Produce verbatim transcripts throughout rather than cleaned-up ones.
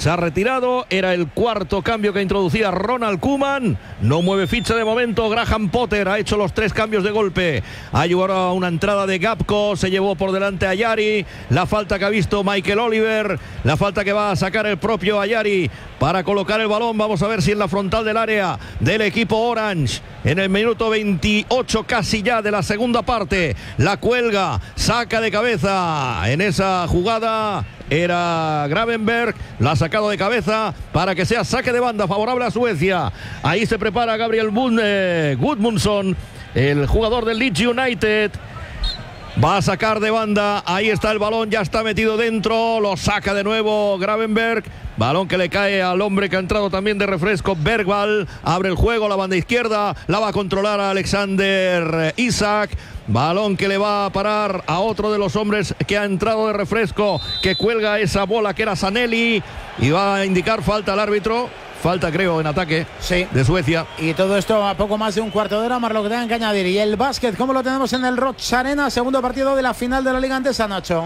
se ha retirado. Era el cuarto cambio que introducía Ronald Koeman. No mueve ficha de momento. Graham Potter ha hecho los tres cambios de golpe. Ha llevado una entrada de Gapco. Se llevó por delante a Ayari. La falta que ha visto Michael Oliver. La falta que va a sacar el propio Ayari para colocar el balón. Vamos a ver si en la frontal del área del equipo Orange. En el minuto veintiocho casi ya de la segunda parte. La cuelga. Saca de cabeza. En esa jugada era Gravenberg. La ha sacado de cabeza para que sea saque de banda favorable a Suecia. Ahí se prepara Gabriel Gudmundsson, el jugador del Leeds United. Va a sacar de banda. Ahí está el balón. Ya está metido dentro. Lo saca de nuevo Gravenberg. Balón que le cae al hombre que ha entrado también de refresco, Bergvall. Abre el juego, la banda izquierda. La va a controlar a Alexander Isak. Balón que le va a parar a otro de los hombres que ha entrado de refresco, que cuelga esa bola que era Sanelli. Y va a indicar falta al árbitro. Falta, creo, en ataque, sí, de Suecia. Y todo esto a poco más de un cuarto de hora, más lo que tengan que añadir. Y el básquet, ¿cómo lo tenemos en el Roig Arena? Segundo partido de la final de la Liga Andesa, Nacho.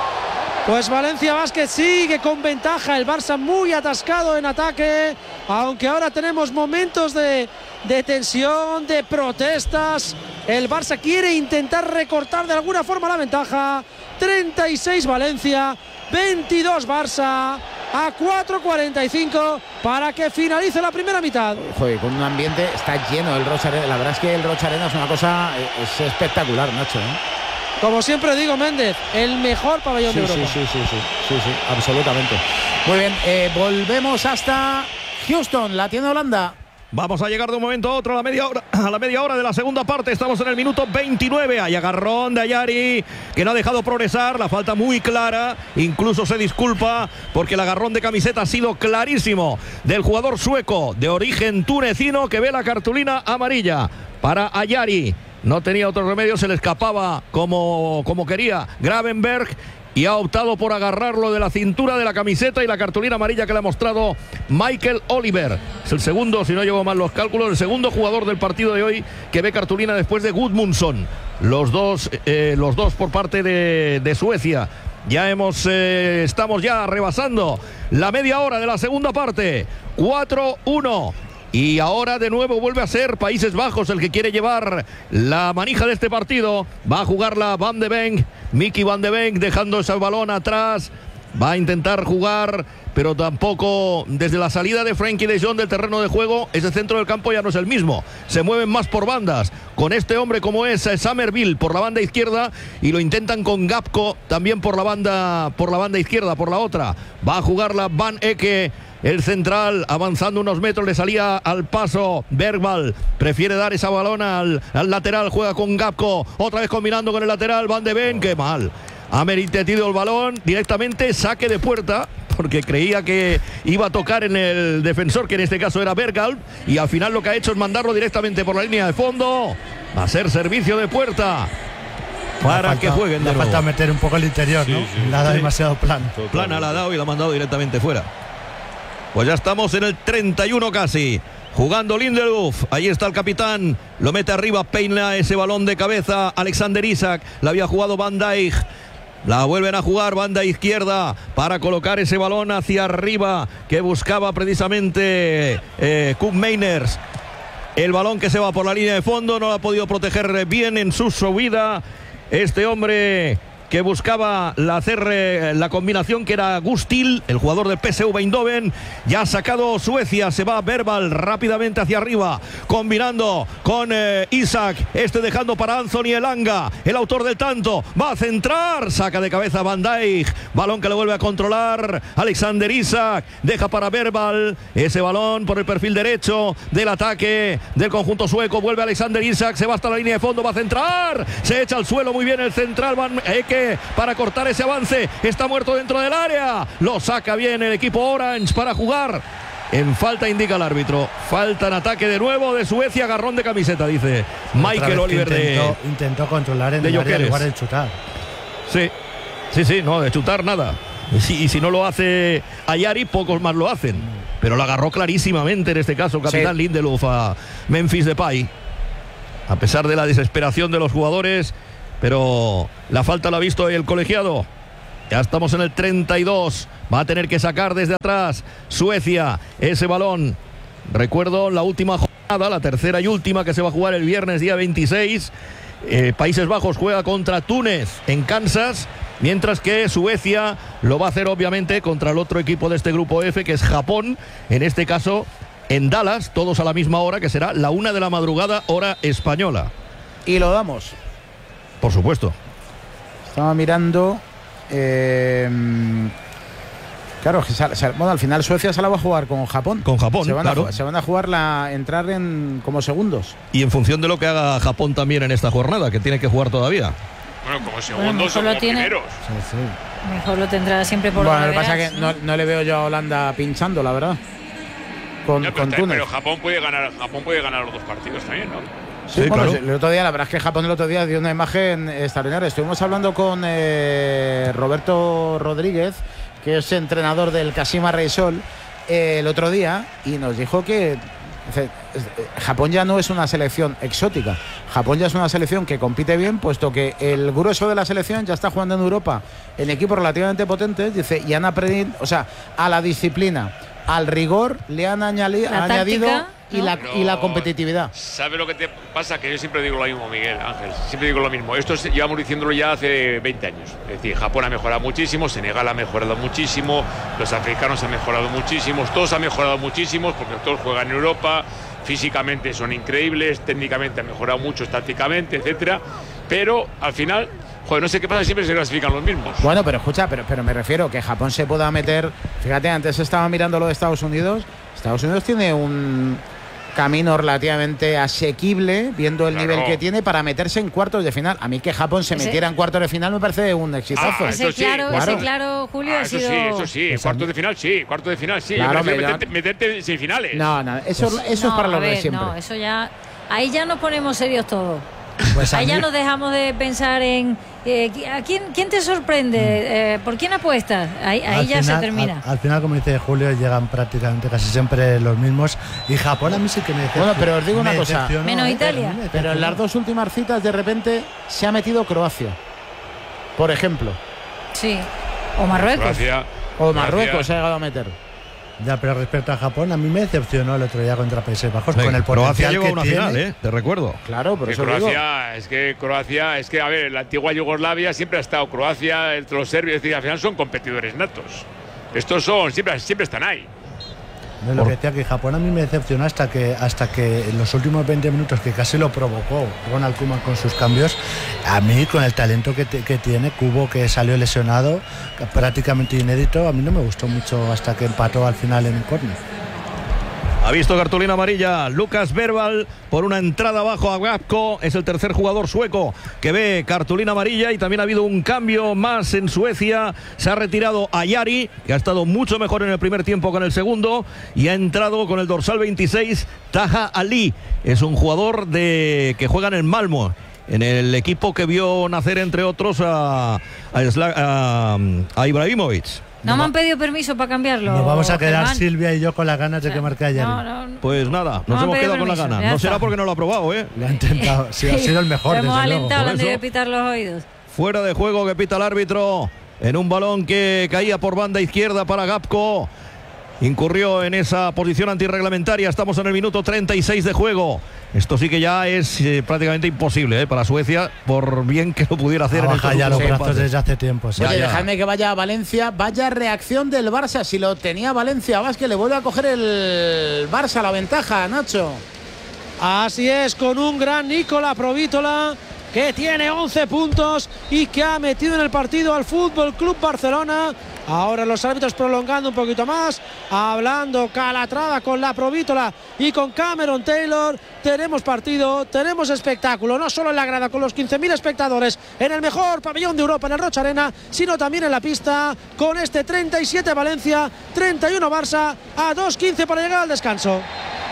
Pues Valencia Basket sigue con ventaja. El Barça muy atascado en ataque. Aunque ahora tenemos momentos de, de tensión, de protestas. El Barça quiere intentar recortar de alguna forma la ventaja. treinta y seis Valencia, veintidós Barça. A cuatro cuarenta y cinco para que finalice la primera mitad. Joder, con un ambiente, está lleno el Roig Arena. La verdad es que el Roig Arena es una cosa, es espectacular, Nacho, ¿eh? Como siempre digo, Méndez, el mejor pabellón sí, de Europa. Sí, sí, sí, sí, sí, sí, absolutamente. Muy bien, eh, volvemos hasta Houston, la tiene Holanda. Vamos a llegar de un momento a otro a la media hora, a la media hora de la segunda parte. Estamos en el minuto veintinueve. Hay agarrón de Ayari, que no ha dejado progresar. La falta muy clara. Incluso se disculpa porque el agarrón de camiseta ha sido clarísimo del jugador sueco de origen tunecino, que ve la cartulina amarilla para Ayari. No tenía otro remedio, se le escapaba como, como quería Gravenberg. Y ha optado por agarrarlo de la cintura de la camiseta y la cartulina amarilla que le ha mostrado Michael Oliver. Es el segundo, si no llevo mal los cálculos, el segundo jugador del partido de hoy que ve cartulina después de Gudmundsson. Los dos, eh, los dos por parte de, de Suecia. Ya hemos, eh, estamos ya rebasando la media hora de la segunda parte. cuatro uno. Y ahora de nuevo vuelve a ser Países Bajos el que quiere llevar la manija de este partido. Va a jugarla Van de Ven, Mickey Van de Ven, dejando ese balón atrás. Va a intentar jugar, pero tampoco desde la salida de Frankie de Jong del terreno de juego. Ese centro del campo ya no es el mismo. Se mueven más por bandas. Con este hombre como es Somerville por la banda izquierda, y lo intentan con Gapco también por la banda, por la banda izquierda, por la otra. Va a jugarla Van Ecke. El central avanzando unos metros, le salía al paso Bergvall, prefiere dar esa balón al, al lateral, juega con Gapco, otra vez combinando con el lateral Van de Ven, qué mal, ha metido el balón directamente, saque de puerta, porque creía que iba a tocar en el defensor, que en este caso era Bergvall, y al final lo que ha hecho es mandarlo directamente por la línea de fondo, va a ser servicio de puerta para falta, que jueguen de nuevo. Falta meter un poco el interior, sí, ¿no? Sí, la da sí. demasiado plano. Plana la ha dado y la ha mandado directamente fuera. Pues ya estamos en el treinta y uno casi. Jugando Lindelöf. Ahí está el capitán. Lo mete arriba. Peina ese balón de cabeza. Alexander Isak. La había jugado Van Dijk. La vuelven a jugar. Banda izquierda. Para colocar ese balón hacia arriba. Que buscaba precisamente eh, Koop Meiners. El balón que se va por la línea de fondo. No lo ha podido proteger bien en su subida. Este hombre que buscaba la hacer eh, la combinación, que era Gustil, el jugador del P S V Eindhoven. Ya ha sacado Suecia, se va Bergvall rápidamente hacia arriba, combinando con eh, Isak, este dejando para Anthony Elanga, el autor del tanto, va a centrar, saca de cabeza Van Dijk, balón que le vuelve a controlar Alexander Isak, deja para Bergvall, ese balón por el perfil derecho del ataque del conjunto sueco, vuelve Alexander Isak, se va hasta la línea de fondo, va a centrar, se echa al suelo muy bien el central Van Ecke para cortar ese avance, está muerto dentro del área, lo saca bien el equipo Orange para jugar en falta, indica el árbitro, falta en ataque de nuevo de Suecia, agarrón de camiseta, dice Michael Oliver. Intentó, de, intentó controlar en el área en lugar de chutar. Sí, sí, sí, no, de chutar nada, y si, y si no lo hace Ayari, pocos más lo hacen, pero lo agarró clarísimamente en este caso capitán sí. Lindelöf a Memphis Depay, a pesar de la desesperación de los jugadores. Pero la falta la ha visto el colegiado. Ya estamos en el treinta y dos. Va a tener que sacar desde atrás Suecia ese balón. Recuerdo la última jornada, la tercera y última, que se va a jugar el viernes día veintiséis. Eh, Países Bajos juega contra Túnez en Kansas, mientras que Suecia lo va a hacer obviamente contra el otro equipo de este grupo F, que es Japón, en este caso en Dallas, todos a la misma hora, que será la una de la madrugada, hora española. Y lo damos. Por supuesto. Estaba mirando. Eh, claro, bueno, al final Suecia se la va a jugar con Japón. Con Japón, se van claro. A, se van a jugar la entrar en como segundos. Y en función de lo que haga Japón también en esta jornada, que tiene que jugar todavía. Bueno, como segundos o como primeros. Sí, sí. Mejor lo tendrá siempre por Bueno, lo que pasa es que no, no le veo yo a Holanda pinchando, la verdad. Con, no, pero, con Túnez. Pero Japón puede ganar, Japón puede ganar los dos partidos también, ¿no? Sí, sí, bueno, claro. El otro día, la verdad es que Japón el otro día dio una imagen extraordinaria. Estuvimos hablando con eh, Roberto Rodríguez, que es entrenador del Kashima Reysol, eh, el otro día, y nos dijo que eh, Japón ya no es una selección exótica. Japón ya es una selección que compite bien, puesto que el grueso de la selección ya está jugando en Europa en equipos relativamente potentes, dice, y han aprendido, o sea, a la disciplina, al rigor le han añadi- la añadido táctica, y, ¿no? la, No, y la competitividad. ¿Sabe lo que te pasa? Que yo siempre digo lo mismo, Miguel Ángel. Siempre digo lo mismo. Esto es, llevamos diciéndolo ya hace veinte años. Es decir, Japón ha mejorado muchísimo, Senegal ha mejorado muchísimo, los africanos han mejorado muchísimo, todos han mejorado muchísimo porque todos juegan en Europa, físicamente son increíbles, técnicamente han mejorado mucho, tácticamente, etcétera. Pero al final, joder, no sé qué pasa, siempre se clasifican los mismos. Bueno, pero escucha, pero, pero me refiero que Japón se pueda meter. Fíjate, antes estaba mirando lo de Estados Unidos. Estados Unidos tiene un camino relativamente asequible, viendo el Claro. nivel que tiene, para meterse en cuartos de final. A mí que Japón se Ese- metiera en cuartos de final me parece un exitazo. Ah, Ese eso sí, claro, claro. ese claro, Julio, Ah, ha eso sido... sí, eso sí. Pues Cuartos a mí- de final, sí. Cuartos de final, sí. Claro, Yo prefiero me- meterte, meterte en semifinales. No, no, eso, eso es No, para a los ver, de siempre. no, eso ya... Ahí ya nos ponemos serios todos. Pues a Ahí ya mí- nos dejamos de pensar en... Eh, ¿a quién, quién te sorprende? Eh, ¿Por quién apuestas? Ahí, ahí Al ya final- se termina. Al, al final, como dice Julio, llegan prácticamente casi siempre los mismos. Y Japón a mí sí que me decepcionó. Bueno, pero os digo una Me cosa. decepcionó, Menos ¿eh? Italia. A mí me Pero en decepcionó. las dos últimas citas, de repente, se ha metido Croacia. Por ejemplo. Sí. O Marruecos. Croacia, O Croacia. Marruecos se ha llegado a meter. Ya, pero respecto a Japón, a mí me decepcionó el otro día contra Países Bajos Sí, con el Croacia potencial llegó que a una tiene. final, ¿eh? Te recuerdo. Claro, por Que eso digo. Croacia, es que Croacia, es que a ver, la antigua Yugoslavia siempre ha estado Croacia, entre los serbios, es decir, al final son competidores natos. Estos son, siempre, siempre están ahí. No, lo que decía que Japón a mí me decepcionó hasta que hasta que en los últimos veinte minutos, que casi lo provocó Ronald Koeman con sus cambios, a mí con el talento que, te- que tiene, Kubo, que salió lesionado, prácticamente inédito, a mí no me gustó mucho hasta que empató al final en un córner. Ha visto cartulina amarilla Lucas Verbal por una entrada abajo a Gapko. Es el tercer jugador sueco que ve cartulina amarilla, y también ha habido un cambio más en Suecia. Se ha retirado a Yari, que ha estado mucho mejor en el primer tiempo que en el segundo, y ha entrado con el dorsal veintiséis Taha Ali. Es un jugador de que juega en el Malmo, en el equipo que vio nacer, entre otros, a, a, Sla- a, a Ibrahimovic. No me han pedido permiso para cambiarlo. Nos vamos a quedar Germán. Silvia y yo con las ganas de que marque a Yari. No, no, no. Pues nada, No nos han hemos pedido quedado con la permiso, gana. ya No está. será porque no lo ha probado, ¿eh? Lo ha intentado, sí, ha sido el mejor, Lo hemos desde luego. alentado por antes eso. de pitar los oídos. Fuera de juego que pita el árbitro en un balón que caía por banda izquierda para Gapko. Incurrió en esa posición antirreglamentaria. Estamos en el minuto treinta y seis de juego. Esto sí que ya es eh, prácticamente imposible, ¿eh? Para Suecia, por bien que lo pudiera hacer. En Baja estos ya los últimos brazos compases. desde hace tiempo. sí. Oye, ya. dejadme que vaya a Valencia. Vaya reacción del Barça. Si lo tenía Valencia, Vázquez, le vuelve a coger el Barça la ventaja, Nacho. Así es, con un gran Nicola Provítola, que tiene once puntos y que ha metido en el partido al Fútbol Club Barcelona. Ahora los árbitros prolongando un poquito más, hablando Calatrava con la Provítola y con Cameron Taylor. Tenemos partido, tenemos espectáculo, no solo en la grada con los quince mil espectadores en el mejor pabellón de Europa, en el Rocha Arena, sino también en la pista con este treinta y siete Valencia, treinta y uno Barça, a dos quince para llegar al descanso.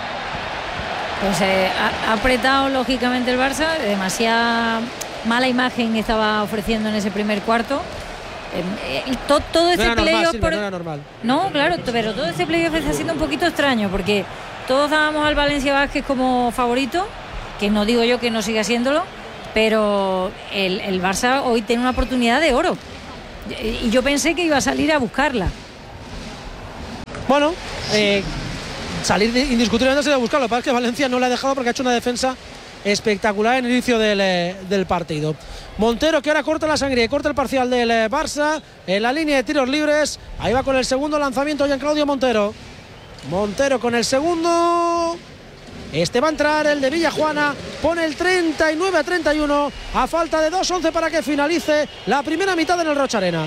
Pues eh, ha, ha apretado lógicamente el Barça, demasiada mala imagen estaba ofreciendo en ese primer cuarto. Eh, eh, to, todo No este era normal, playoff Silvia, por... no era normal. No, claro, t- pero todo este playoff está siendo un poquito extraño, porque todos dábamos al Valencia Vázquez como favorito, que no digo yo que no siga siéndolo, pero el, el Barça hoy tiene una oportunidad de oro. Y yo pensé que iba a salir a buscarla. Bueno, eh, salir de, indiscutiblemente se iba a buscarlo. Lo que pasa es que Valencia no le ha dejado porque ha hecho una defensa espectacular en el inicio del, eh, del partido. Montero, que ahora corta la sangre y corta el parcial del eh, Barça en la línea de tiros libres. Ahí va con el segundo lanzamiento Jean-Claudio Montero. Montero con el segundo. Este va a entrar el de Villajuana, pone el treinta y nueve a treinta y uno a falta de dos once para que finalice la primera mitad en el Rocha Arena.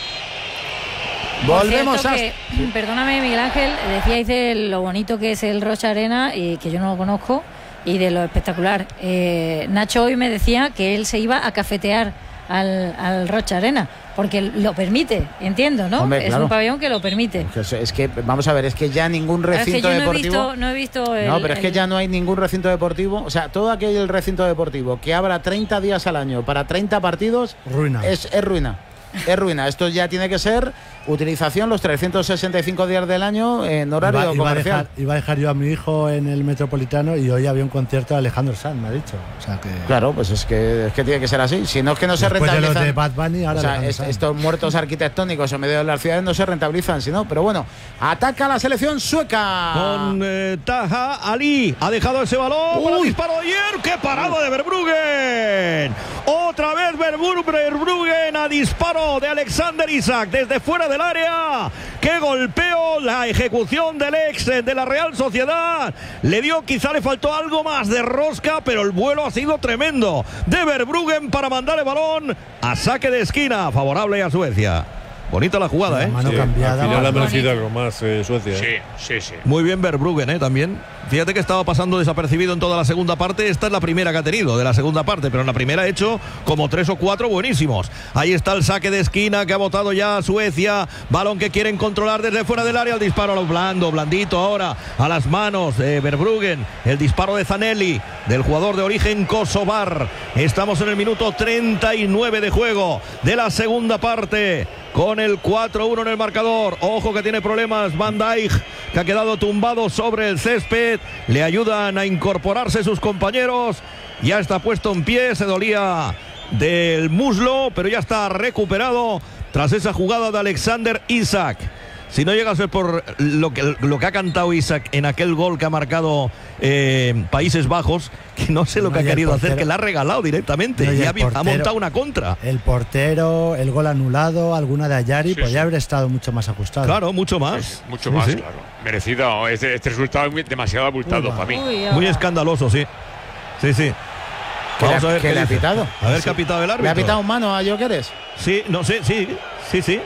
Volvemos a... Que, perdóname, Miguel Ángel, decíais de lo bonito que es el Rocha Arena, y que yo no lo conozco, y de lo espectacular. Eh, Nacho hoy me decía que él se iba a cafetear al, al Rocha Arena, porque lo permite, entiendo, ¿no? Hombre, es claro. un pabellón que lo permite. Es que, es que, vamos a ver, es que ya ningún recinto es que yo no deportivo... He visto, no he visto el, No, pero es que el... ya no hay ningún recinto deportivo. O sea, todo aquel recinto deportivo que abra treinta días al año para treinta partidos, ruina. Es, es ruina. Es ruina. Esto ya tiene que ser utilización los trescientos sesenta y cinco días del año en horario iba, iba comercial. A dejar, iba a dejar yo a mi hijo en el Metropolitano y hoy había un concierto de Alejandro Sanz, me ha dicho. O sea que... Claro, pues es que, es que tiene que ser así. Si no es que no se Después rentabilizan. de los de Bad Bunny, ahora o sea, es, estos muertos arquitectónicos en medio de las ciudades no se rentabilizan, sino. Pero bueno, ataca la selección sueca. Con eh, Taha Ali. Ha dejado ese balón. Para el disparo de ayer. ¡Qué parada de Verbruggen! Otra vez Verbruggen a disparo de Alexander Isak desde fuera del área. ¡Qué golpeo! La ejecución del ex de la Real Sociedad. Le dio, quizá le faltó algo más de rosca, pero el vuelo ha sido tremendo. De Verbruggen para mandar el balón a saque de esquina. Favorable a Suecia. Bonita la jugada, la ¿eh? mano Sí, cambiada. al final la Bonito. merecido algo más eh, Suecia. ¿eh? Sí, sí, sí. Muy bien Verbruggen, ¿eh? También. Fíjate que estaba pasando desapercibido en toda la segunda parte. Esta es la primera que ha tenido de la segunda parte, pero en la primera ha hecho como tres o cuatro buenísimos. Ahí está el saque de esquina que ha botado ya Suecia. Balón que quieren controlar desde fuera del área. El disparo a lo blando, blandito ahora a las manos de Verbruggen. El disparo de Zanelli, del jugador de origen kosovar. Estamos en el minuto treinta y nueve de juego de la segunda parte, con el cuatro uno en el marcador. Ojo que tiene problemas Van Dijk, que ha quedado tumbado sobre el césped. Le ayudan a incorporarse sus compañeros. Ya está puesto en pie, se dolía del muslo, pero ya está recuperado tras esa jugada de Alexander Isak. Si no llega a ser por lo que, lo que ha cantado Isak en aquel gol que ha marcado eh, Países Bajos, que no sé lo No, que ha y el querido portero- hacer, que la ha regalado directamente. No, y y el ha, ha portero- montado una contra. El portero, el gol anulado, alguna de Ayari, Sí, podría sí. haber estado mucho más ajustado. Claro, mucho más. Sí, mucho Sí, más, sí. claro. Merecido. Este, este resultado es muy- demasiado abultado para mí. Uy, Muy ahora. escandaloso, sí. Sí, sí. ¿Qué Vamos le- a ver qué qué le ha dice. pitado? A ver Sí. qué ha pitado el árbitro. ¿Le ha pitado mano a Gyökeres? Sí, no sé, sí, sí, sí.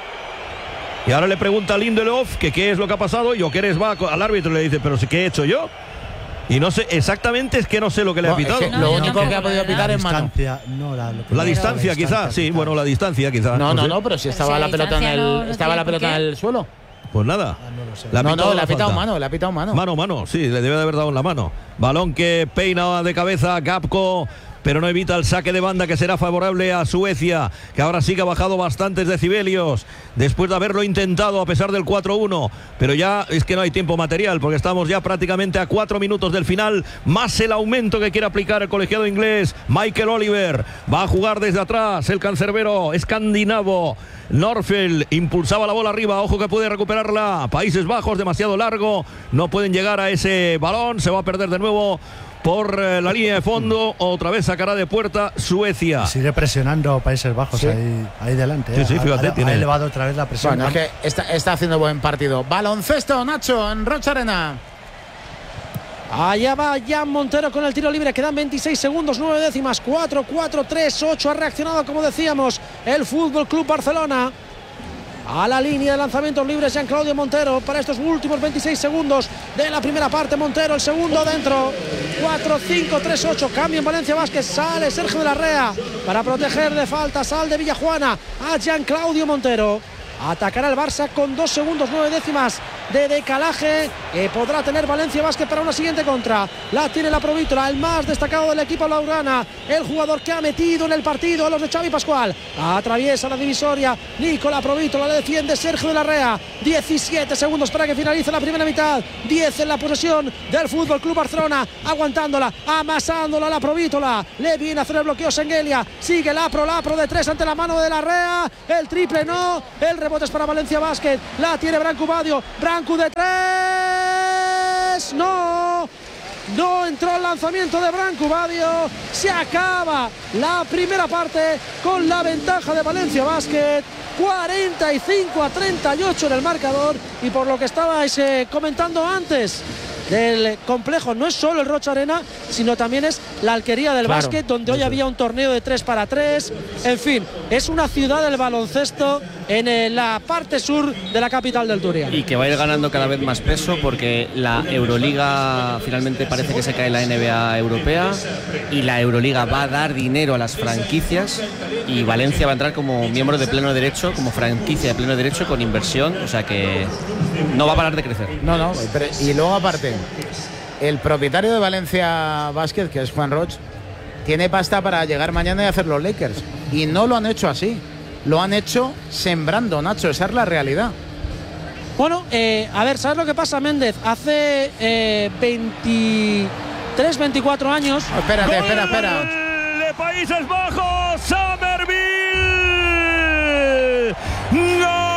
Y ahora le pregunta a Lindelof que qué es lo que ha pasado y Gyökeres va al árbitro y le dice, pero ¿qué he hecho yo? Y no sé, exactamente es que no sé lo que le ha No, es pitado. que No, lo yo único tampoco, que ha podido la pitar La es mano. distancia, no, la, lo que- La distancia, quizá, distancia, sí, quizá. bueno, la distancia, quizá. No, no, sé. no, pero si Pero estaba si la la pelota en distancia el, no- no estaba la tiene por pelota en qué. el suelo. Pues nada. Ah, no lo sé. Le ha No, pitado no, le la ha pitado falta. mano, le ha pitado mano. Mano, mano, sí, le debe de haber dado en la mano. Balón que peina de cabeza Gapco, pero no evita el saque de banda que será favorable a Suecia, que ahora sí que ha bajado bastantes decibelios después de haberlo intentado a pesar del cuatro uno, pero ya es que no hay tiempo material porque estamos ya prácticamente a cuatro minutos del final, más el aumento que quiere aplicar el colegiado inglés. Michael Oliver va a jugar desde atrás, el cancerbero escandinavo. Norfield impulsaba la bola arriba, ojo que puede recuperarla. Países Bajos, demasiado largo, no pueden llegar a ese balón, se va a perder de nuevo por eh, la línea de fondo. Otra vez sacará de puerta Suecia. Sigue presionando Países Bajos Sí. ahí, ahí delante. Sí, eh. sí, Ha- fíjate, ha, tiene- ha elevado otra vez la presión. Bueno, es que está, está haciendo buen partido. Baloncesto, Nacho, en Rocha Arena. Allá va Jan Montero con el tiro libre, quedan veintiséis segundos, nueve décimas, cuatro, cuatro, tres, ocho. Ha reaccionado, como decíamos, el Fútbol Club Barcelona. A la línea de lanzamientos libres Jean-Claudio Montero para estos últimos veintiséis segundos de la primera parte. Montero, el segundo dentro. cuatro, cinco, tres, ocho. Cambio en Valencia Vázquez. Sale Sergio de la Rea para proteger de falta. Sal de Villajuana a Jean-Claudio Montero. Atacará el Barça con dos segundos, nueve décimas de decalaje. eh, podrá tener Valencia Basket para una siguiente contra. La tiene la Provítola, el más destacado del equipo laurana, el jugador que ha metido en el partido a los de Xavi Pascual. Atraviesa la divisoria Nicola Provítola, le defiende Sergio de la Rea. diecisiete segundos para que finalice la primera mitad. diez en la posesión del Fútbol Club Barcelona, aguantándola, amasándola la Provítola. Le viene a hacer el bloqueo Sengelia. Sigue Lapro, Lapro de tres ante la mano de la Rea. El triple no, el rebote es para Valencia Basket. La tiene Branco Badio, Branco de tres. No, no entró el lanzamiento de Branco Badio. Se acaba la primera parte con la ventaja de Valencia Basket. cuarenta y cinco a treinta y ocho en el marcador. Y por lo que estabais eh, comentando antes del complejo, no es solo el Rocha Arena, sino también es la Alquería del Claro, Básquet, donde hoy eso. había un torneo de tres para tres. En fin, es una ciudad del baloncesto en eh, la parte sur de la capital del Turia. Y que va a ir ganando cada vez más peso, porque la Euroliga finalmente parece que se cae en la N B A europea, y la Euroliga va a dar dinero a las franquicias, y Valencia va a entrar como miembro de pleno derecho, como franquicia de pleno derecho con inversión, o sea que no va a parar de crecer. No, no, pero, y luego aparte, el propietario de Valencia Basket, que es Juan Roch, tiene pasta para llegar mañana y hacer los Lakers. Y no lo han hecho así. Lo han hecho sembrando, Nacho. Esa es la realidad. Bueno, eh, a ver, ¿sabes lo que pasa, Méndez? Hace eh, veintitrés, veinticuatro años... Oh, espérate, espera, espera. Gol de Países Bajos, Summerville. ¡Gol!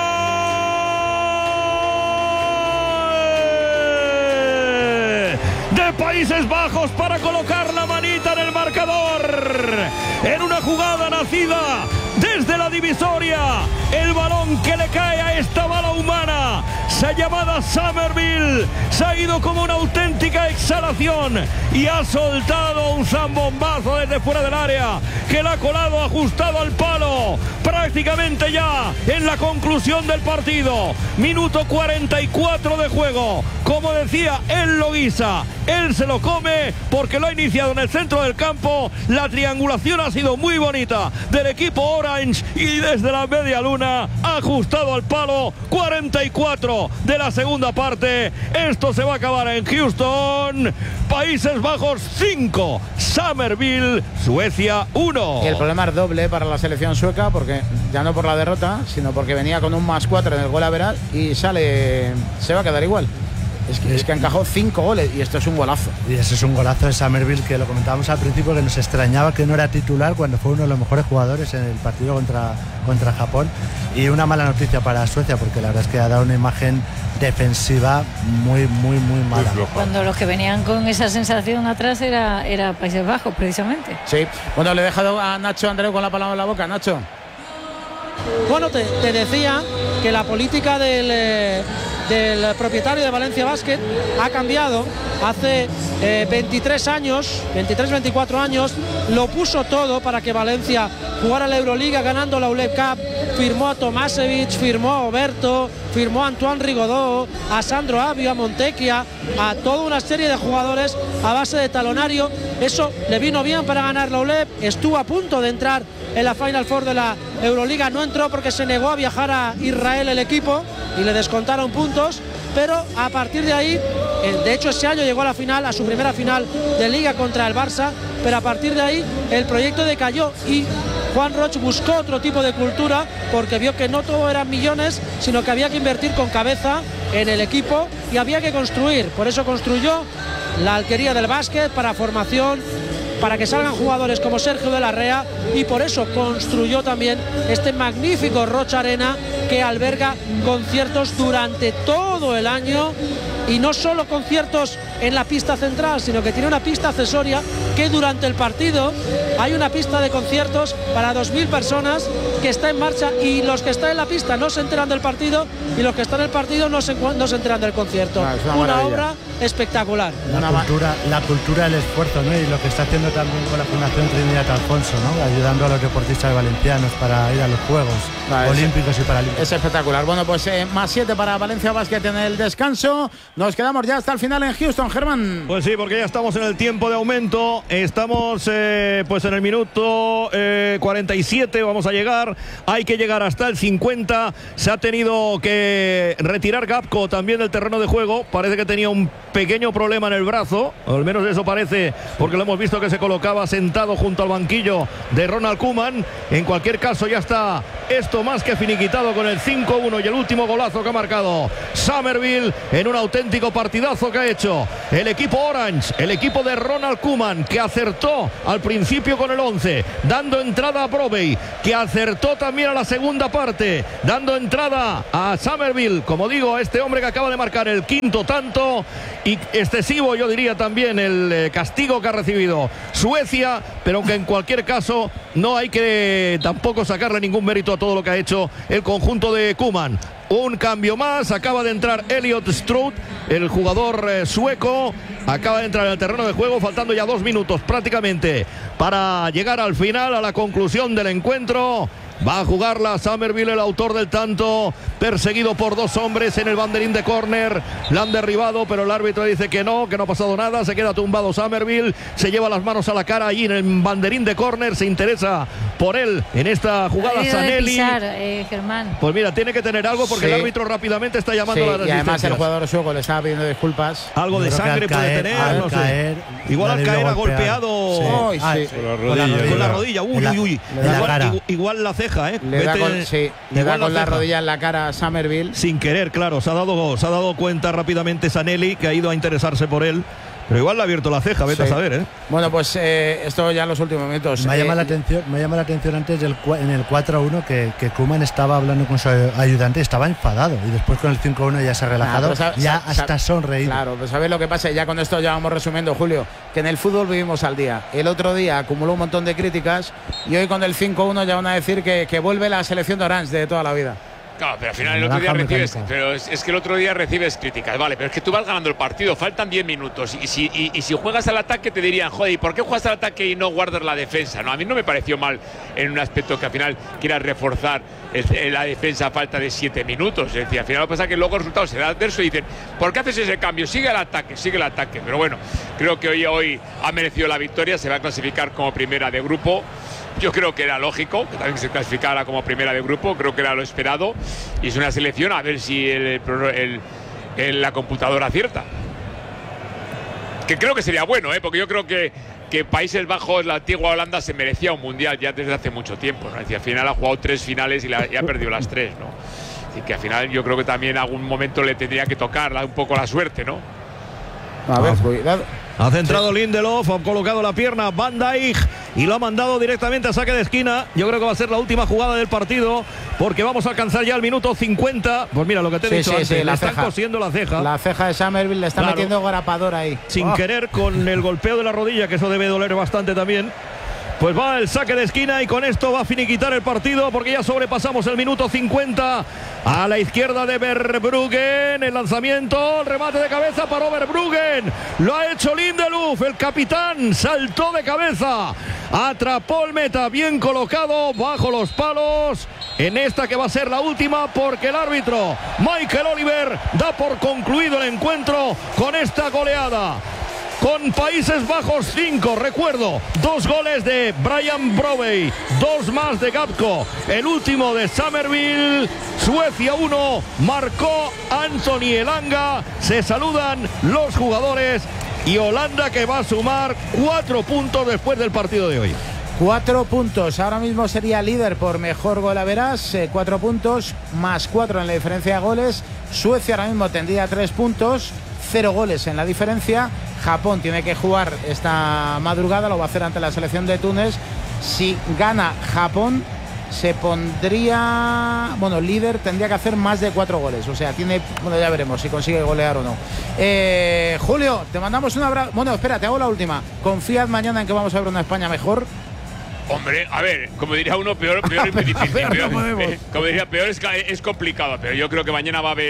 De Países Bajos para colocar la manita en el marcador. En una jugada nacida desde la divisoria, el balón que le cae a esta bala humana, se llamada Summerville, se ha ido como una auténtica exhalación y ha soltado un zambombazo desde fuera del área, que la ha colado ajustado al palo, prácticamente ya en la conclusión del partido. Minuto cuarenta y cuatro de juego. Como decía, él lo guisa, él se lo come, porque lo ha iniciado en el centro del campo. La triangulación ha sido muy bonita del equipo Orange, y desde la media luna ha ajustado al palo. Cuarenta y cuatro de la segunda parte. Esto se va a acabar en Houston. Países Bajos cinco, Summerville, Suecia uno. Y el problema es doble para la selección sueca, porque ya no por la derrota, sino porque venía con un más cuatro en el gol average y sale, se va a quedar igual. Es que, es que ha encajado cinco goles y esto es un golazo. Y ese es un golazo de Summerville, que lo comentábamos al principio, que nos extrañaba que no era titular cuando fue uno de los mejores jugadores en el partido contra, contra Japón. Y una mala noticia para Suecia, porque la verdad es que ha dado una imagen defensiva muy, muy, muy mala. Cuando los que venían con esa sensación atrás era, era Países Bajos, precisamente. Sí, bueno, le he dejado a Nacho Andreu con la palabra en la boca. Nacho. Bueno, te, te decía que la política del, eh, del propietario de Valencia Basket ha cambiado. Hace eh, veintitrés años, veintitrés, veinticuatro años, lo puso todo para que Valencia jugara la Euroliga, ganando la U L E B Cup. Firmó a Tomasevich, firmó a Oberto, firmó a Antoine Rigaudot, a Sandro Avio, a Montecchia, a toda una serie de jugadores a base de talonario. Eso le vino bien para ganar la U L E B. Estuvo a punto de entrar en la Final Four de la Euroliga, no entró porque se negó a viajar a Israel el equipo y le descontaron puntos, pero a partir de ahí, de hecho ese año llegó a la final, a su primera final de Liga contra el Barça, pero a partir de ahí el proyecto decayó y Juan Roch buscó otro tipo de cultura, porque vio que no todo eran millones, sino que había que invertir con cabeza en el equipo y había que construir. Por eso construyó la Alquería del Básquet para formación, para que salgan jugadores como Sergio de la Rea, y por eso construyó también este magnífico Rocha Arena, que alberga conciertos durante todo el año, y no solo conciertos en la pista central, sino que tiene una pista accesoria que durante el partido hay una pista de conciertos para dos mil personas que está en marcha, y los que están en la pista no se enteran del partido y los que están en el partido no se, no se enteran del concierto. Ah, es una una maravilla. obra espectacular. La cultura, la cultura del esfuerzo, ¿no? Y lo que está haciendo también con la Fundación Trinidad Alfonso, ¿no? Ayudando a los deportistas valencianos para ir a los Juegos ah, Olímpicos es, y Paralímpicos. Es espectacular. Bueno, pues eh, más siete para Valencia Basket en el descanso. Nos quedamos ya hasta el final en Houston, Germán. Pues sí, porque ya estamos en el tiempo de aumento. Estamos eh, pues en el minuto eh, cuarenta y siete. Vamos a llegar. Hay que llegar hasta el cincuenta. Se ha tenido que retirar Gapco también del terreno de juego. Parece que tenía un pequeño problema en el brazo, o al menos eso parece, porque lo hemos visto que se colocaba sentado junto al banquillo de Ronald Koeman. En cualquier caso, ya está esto más que finiquitado con el cinco uno y el último golazo que ha marcado Summerville en un auténtico partidazo que ha hecho el equipo Orange, el equipo de Ronald Koeman, que acertó al principio con el once, dando entrada a Brovey, que acertó también a la segunda parte, dando entrada a Summerville, como digo, a este hombre que acaba de marcar el quinto tanto. Y excesivo, yo diría también, el eh, castigo que ha recibido Suecia, pero aunque en cualquier caso no hay que tampoco sacarle ningún mérito a todo lo que ha hecho el conjunto de Koeman. Un cambio más, acaba de entrar Elliot Stroud, el jugador eh, sueco, acaba de entrar en el terreno de juego, faltando ya dos minutos prácticamente para llegar al final, a la conclusión del encuentro. Va a jugarla Summerville, el autor del tanto, perseguido por dos hombres en el banderín de córner. La han derribado, pero el árbitro dice que no, que no ha pasado nada. Se queda tumbado Summerville, se lleva las manos a la cara allí en el banderín de córner. Se interesa por él en esta jugada Sanelli. Pisar, eh, Germán. Pues mira, tiene que tener algo porque sí. El árbitro rápidamente está llamando sí, a las y además el jugador sueco le estaba pidiendo disculpas. Algo de sangre puede caer, tener, al no sé. caer, igual al caer ha golpeado sí. Oh, sí. Con, la rodilla, con la rodilla. Uy, uy, uy. Igual, igual, igual la ceja, ¿eh? Le da con, sí, le da con la, la rodilla en la cara a Summerville. Sin querer, claro. Se ha dado, se ha dado cuenta rápidamente Sanelli, que ha ido a interesarse por él. Pero igual le ha abierto la ceja, vete sí. a saber, ¿eh? Bueno, pues eh, esto ya en los últimos minutos. Me ha eh, llamado la atención, me llama la atención antes del, en el cuatro uno que, que Koeman estaba hablando con su ayudante y estaba enfadado. Y después con el cinco uno ya se ha relajado, nah, sabe, ya sabe, hasta sonreído. Claro, pues sabes lo que pasa, ya con esto ya vamos resumiendo, Julio, que en el fútbol vivimos al día. El otro día acumuló un montón de críticas y hoy con el cinco uno ya van a decir que, que vuelve la selección de Orange de toda la vida. Claro, pero al final el otro día recibes, pero es, es que el otro día recibes críticas, vale, pero es que tú vas ganando el partido, faltan diez minutos y si, y, y si juegas al ataque te dirían, joder, ¿y por qué juegas al ataque y no guardas la defensa? No, a mí no me pareció mal en un aspecto que al final quieras reforzar el, la defensa a falta de siete minutos, es decir, al final lo que pasa es que luego el resultado será adverso y dicen, ¿por qué haces ese cambio? Sigue el ataque, sigue el ataque, pero bueno, creo que hoy, hoy ha merecido la victoria, se va a clasificar como primera de grupo. Yo creo que era lógico que también se clasificara como primera de grupo, creo que era lo esperado y es una selección a ver si el, el, el, la computadora acierta. Que creo que sería bueno, ¿eh? Porque yo creo que, que Países Bajos, la antigua Holanda, se merecía un mundial ya desde hace mucho tiempo, ¿no? Es decir, al final ha jugado tres finales y, la, y ha perdido las tres, ¿no? Así que al final yo creo que también en algún momento le tendría que tocar un poco la suerte, ¿no? A ver, cuidado. Ha centrado sí. Lindelof, ha colocado la pierna Van Dijk y lo ha mandado directamente a saque de esquina. Yo creo que va a ser la última jugada del partido porque vamos a alcanzar ya el minuto cincuenta. Pues mira, lo que te he sí, dicho sí, antes, sí, le la están ceja. cosiendo la ceja. La ceja de Summerville le está claro. metiendo grapador ahí. Sin oh. querer, con el golpeo de la rodilla, que eso debe doler bastante también. Pues va el saque de esquina y con esto va a finiquitar el partido porque ya sobrepasamos el minuto cincuenta. A la izquierda de Verbruggen, el lanzamiento, el remate de cabeza para Verbruggen. Lo ha hecho Lindelof, el capitán, saltó de cabeza. Atrapó el meta, bien colocado, bajo los palos. En esta que va a ser la última porque el árbitro Michael Oliver da por concluido el encuentro con esta goleada. Con Países Bajos cinco, recuerdo, dos goles de Brian Brovey, dos más de Gapco, el último de Summerville. Suecia uno, marcó Anthony Elanga. Se saludan los jugadores y Holanda que va a sumar cuatro puntos después del partido de hoy. Cuatro puntos, ahora mismo sería líder por mejor gol a verás, eh, cuatro puntos más cuatro en la diferencia de goles. Suecia ahora mismo tendría tres puntos, cero goles en la diferencia. Japón tiene que jugar esta madrugada, lo va a hacer ante la selección de Túnez. Si gana Japón, se pondría, bueno, líder, tendría que hacer más de cuatro goles. O sea, tiene, bueno, ya veremos si consigue golear o no. Eh, Julio, te mandamos un abrazo. Bueno, espera, te hago la última. ¿Confías mañana en que vamos a ver una España mejor? Hombre, a ver, como diría uno, peor, peor es difícil. Peor, eh, como diría, peor es, es complicado, pero yo creo que mañana va a haber, va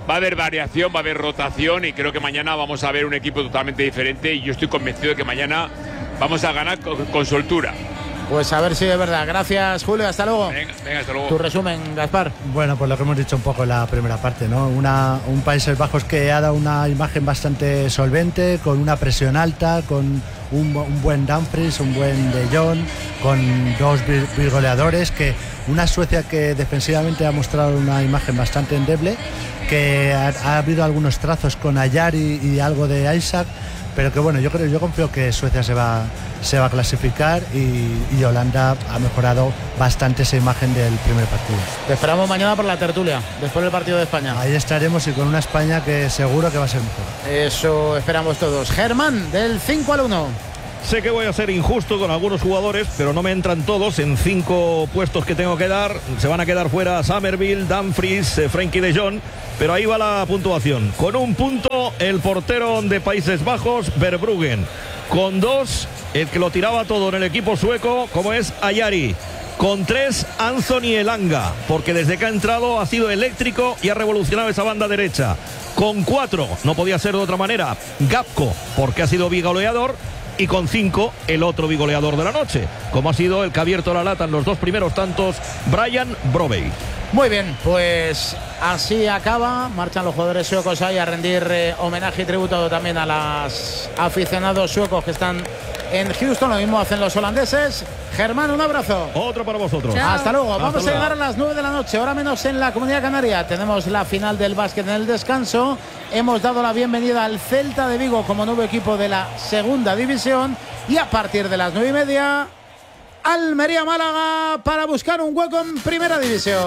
va a haber variación, va a haber rotación y creo que mañana vamos a ver un equipo totalmente diferente y yo estoy convencido de que mañana vamos a ganar con, con soltura. Pues a ver si es verdad. Gracias, Julio. Hasta luego. Venga, venga, hasta luego. Tu resumen, Gaspar. Bueno, pues lo que hemos dicho un poco en la primera parte, ¿no? Una, un Países Bajos que ha dado una imagen bastante solvente, con una presión alta, con un, un buen Dumfries, un buen De Jong, con dos bigoleadores, que una Suecia que defensivamente ha mostrado una imagen bastante endeble, que ha, ha habido algunos trazos con Ayari y algo de Isaac, pero que bueno, yo creo, yo confío que Suecia se va, se va a clasificar y, y Holanda ha mejorado bastante esa imagen del primer partido. Te esperamos mañana por la tertulia, después del partido de España. Ahí estaremos y con una España que seguro que va a ser mejor. Eso esperamos todos. Germán, del cinco al uno. Sé que voy a ser injusto con algunos jugadores, pero no me entran todos en cinco puestos que tengo que dar. Se van a quedar fuera Summerville, Dumfries, eh, Frenkie de Jong, pero ahí va la puntuación. Con un punto, el portero de Países Bajos, Verbruggen. Con dos, el que lo tiraba todo en el equipo sueco, como es Ayari. Con tres, Anthony Elanga, porque desde que ha entrado ha sido eléctrico y ha revolucionado esa banda derecha. Con cuatro, no podía ser de otra manera, Gapco, porque ha sido bigoleador. Y con cinco, el otro bigoleador de la noche, como ha sido el que ha abierto la lata en los dos primeros tantos, Brian Brobey. Muy bien, pues así acaba. Marchan los jugadores suecos ahí a rendir eh, homenaje y tributo también a los aficionados suecos que están en Houston. Lo mismo hacen los holandeses. Germán, un abrazo. Otro para vosotros. Chao. Hasta luego. Hasta Vamos luego. a llegar a las nueve de la noche, hora menos en la Comunidad Canaria. Tenemos la final del básquet en el descanso. Hemos dado la bienvenida al Celta de Vigo como nuevo equipo de la segunda división. Y a partir de las nueve y media, Almería-Málaga para buscar un hueco en primera división.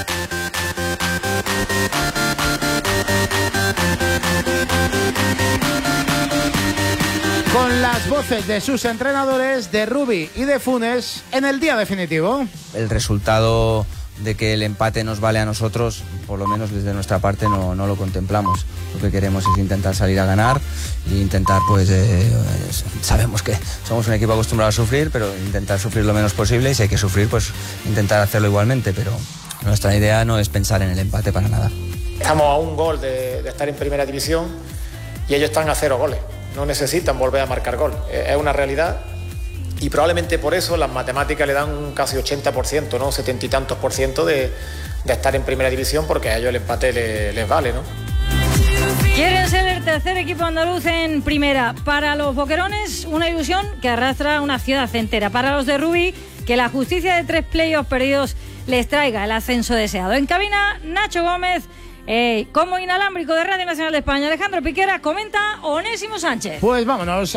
Con las voces de sus entrenadores, de Rubi y de Funes, en el día definitivo. El resultado de que el empate nos vale a nosotros, por lo menos desde nuestra parte no, no lo contemplamos. Lo que queremos es intentar salir a ganar e intentar, pues, eh, sabemos que somos un equipo acostumbrado a sufrir, pero intentar sufrir lo menos posible, y si hay que sufrir, pues intentar hacerlo igualmente, pero nuestra idea no es pensar en el empate para nada. Estamos a un gol de, de estar en primera división y ellos están a cero goles. No necesitan volver a marcar gol. Es una realidad y probablemente por eso las matemáticas le dan un casi ochenta por ciento, ¿no? setenta y tantos por ciento de, de estar en primera división, porque a ellos el empate les, les vale, ¿no? Quieren ser el tercer equipo andaluz en primera. Para los boquerones, una ilusión que arrastra una ciudad entera. Para los de Rubi, que la justicia de tres playoffs perdidos les traiga el ascenso deseado. En cabina, Nacho Gómez. Eh, como inalámbrico de Radio Nacional de España, Alejandro Piquera, comenta Onésimo Sánchez. Pues vámonos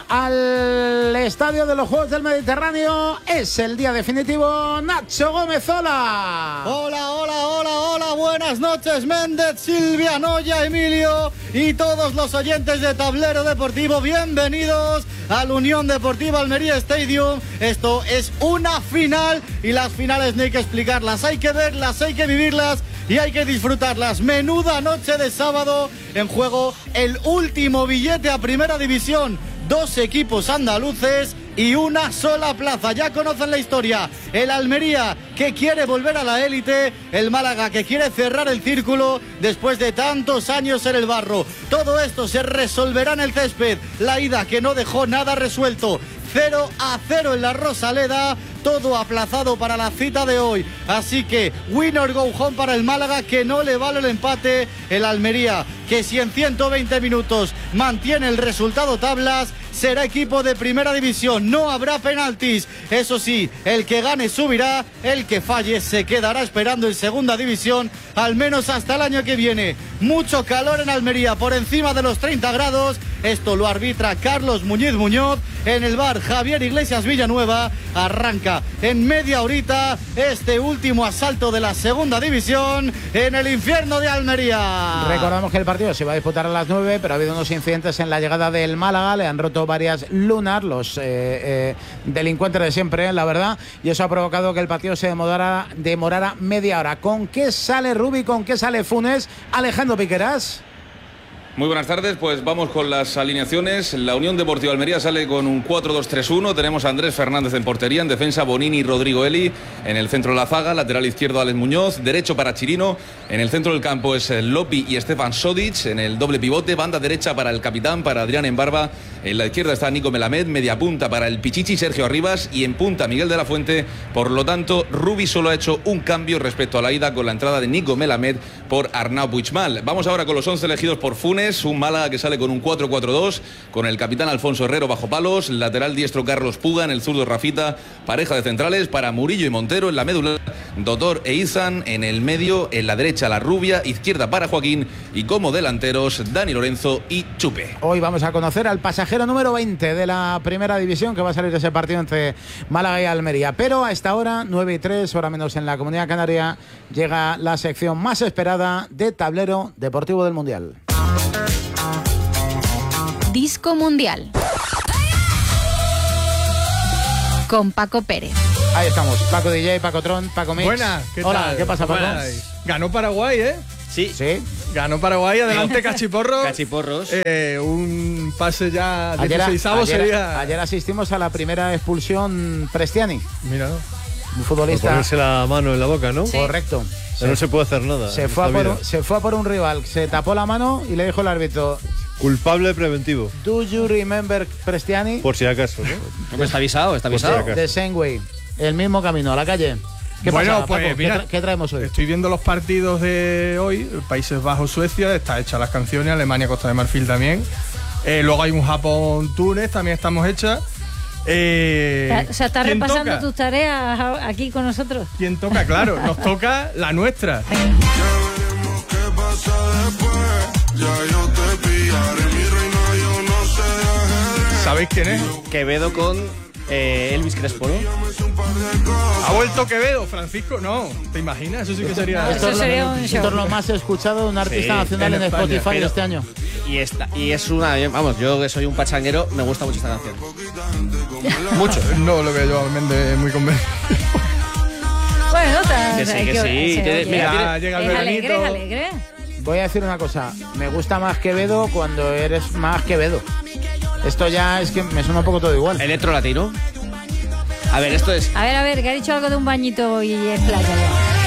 al estadio de los Juegos del Mediterráneo. Es el día definitivo. Nacho Gómez, hola. Hola, hola, hola, hola. Buenas noches, Méndez, Silvia, Noya, Emilio y todos los oyentes de Tablero Deportivo. Bienvenidos al Unión Deportiva Almería Stadium. Esto es una final y las finales no hay que explicarlas, hay que verlas, hay que vivirlas y hay que disfrutarlas. Menuda noche de sábado, en juego el último billete a primera división. Dos equipos andaluces y una sola plaza. Ya conocen la historia. El Almería, que quiere volver a la élite. El Málaga, que quiere cerrar el círculo después de tantos años en el barro. Todo esto se resolverá en el césped. La ida, que no dejó nada resuelto. cero a cero en la Rosaleda, todo aplazado para la cita de hoy. Así que win or go home para el Málaga, que no le vale el empate. El Almería, que si en ciento veinte minutos mantiene el resultado tablas, será equipo de primera división. No habrá penaltis. Eso sí, el que gane subirá, el que falle se quedará esperando en segunda división, al menos hasta el año que viene. Mucho calor en Almería, por encima de los treinta grados. Esto lo arbitra Carlos Muñiz Muñoz. En el bar, Javier Iglesias Villanueva. Arranca en media horita este último asalto de la segunda división en el infierno de Almería. Recordamos que el partido se va a disputar a las nueve, pero ha habido unos incidentes en la llegada del Málaga. Le han roto varias lunas los eh, eh, delincuentes de siempre, la verdad, y eso ha provocado que el partido se demorara, demorara media hora. ¿Con qué sale Rubi? ¿Con qué sale Funes? Alejandro Piqueras. Muy buenas tardes, pues vamos con las alineaciones. La Unión Deportiva Almería sale con un cuatro dos tres uno. Tenemos a Andrés Fernández en portería, en defensa Bonini y Rodrigo Eli, en el centro de la zaga, lateral izquierdo Alex Muñoz, derecho para Chirino, en el centro del campo es Lopi y Stefan Sodic, en el doble pivote, banda derecha para el capitán, para Adrián Embarba, en la izquierda está Nico Melamed, media punta para el Pichichi Sergio Arribas y en punta Miguel de la Fuente. Por lo tanto, Rubi solo ha hecho un cambio respecto a la ida con la entrada de Nico Melamed por Arnau Puigmal. Vamos ahora con los once elegidos por Funes. Un Málaga que sale con un cuatro cuatro dos, con el capitán Alfonso Herrero bajo palos, lateral diestro Carlos Puga, en el zurdo Rafita, pareja de centrales para Murillo y Montero en la médula, Dotor e Izan en el medio, en la derecha la Rubia, izquierda para Joaquín y como delanteros Dani Lorenzo y Chupe. Hoy vamos a conocer al pasajero número veinte de la primera división que va a salir de ese partido entre Málaga y Almería, pero a esta hora, nueve y tres, hora menos en la Comunidad Canaria, llega la sección más esperada de Tablero Deportivo del Mundial. Disco Mundial con Paco Pérez. Ahí estamos, Paco D J, Paco Tron, Paco Mix. Buenas, ¿qué Hola, tal? ¿qué pasa, Paco? Buenas. Ganó Paraguay, ¿eh? Sí. Sí. Ganó Paraguay, adelante Cachiporros. Cachiporros. Eh, un pase ya Ayer, dieciseisavo ayer, sería... ayer asistimos a la primera expulsión Prestiani. Mira, un futbolista. Por ponerse la mano en la boca, ¿no? Sí. Correcto. Se, no se puede hacer nada. Se fue, a por, se fue a por un rival, se tapó la mano y le dijo el árbitro: culpable preventivo. Do you remember Prestiani? Por si acaso, ¿no? Hombre, está avisado, está avisado. Si The same way. El mismo camino, a la calle. ¿Qué bueno, pasa, pues Paco? mira, ¿Qué, tra ¿qué traemos hoy? Estoy viendo los partidos de hoy. Países Bajos, Suecia, está hecha las canciones. Alemania, Costa de Marfil también. Eh, luego hay un Japón-Túnez, también estamos hechas. Eh, o sea, estás repasando toca? tus tareas aquí con nosotros. ¿Quién toca? Claro, nos toca la nuestra. ¿Sabéis quién es? Quevedo con eh, Elvis Crespo, ¿no? ¿Ha vuelto Quevedo, Francisco? No, ¿te imaginas? Eso sí que sería... Esto Eso sería un show. Esto es lo más escuchado de un artista Sí, nacional en, en España, Spotify pero- este año. Y, esta, y es una... Vamos, yo que soy un pachanguero, me gusta mucho esta canción. Mucho. No lo veo yo a Méndez muy convencido. Bueno, está, Que sí, que que- sí. se Tiene- oye. mira, Ya llega el Es alegre, veranito. es alegre. Voy a decir una cosa, me gusta más Quevedo cuando eres más Quevedo. Esto ya es que me suena un poco todo igual. Electro latino. A ver, esto es... A ver, a ver, que ha dicho algo de un bañito y es playa ya.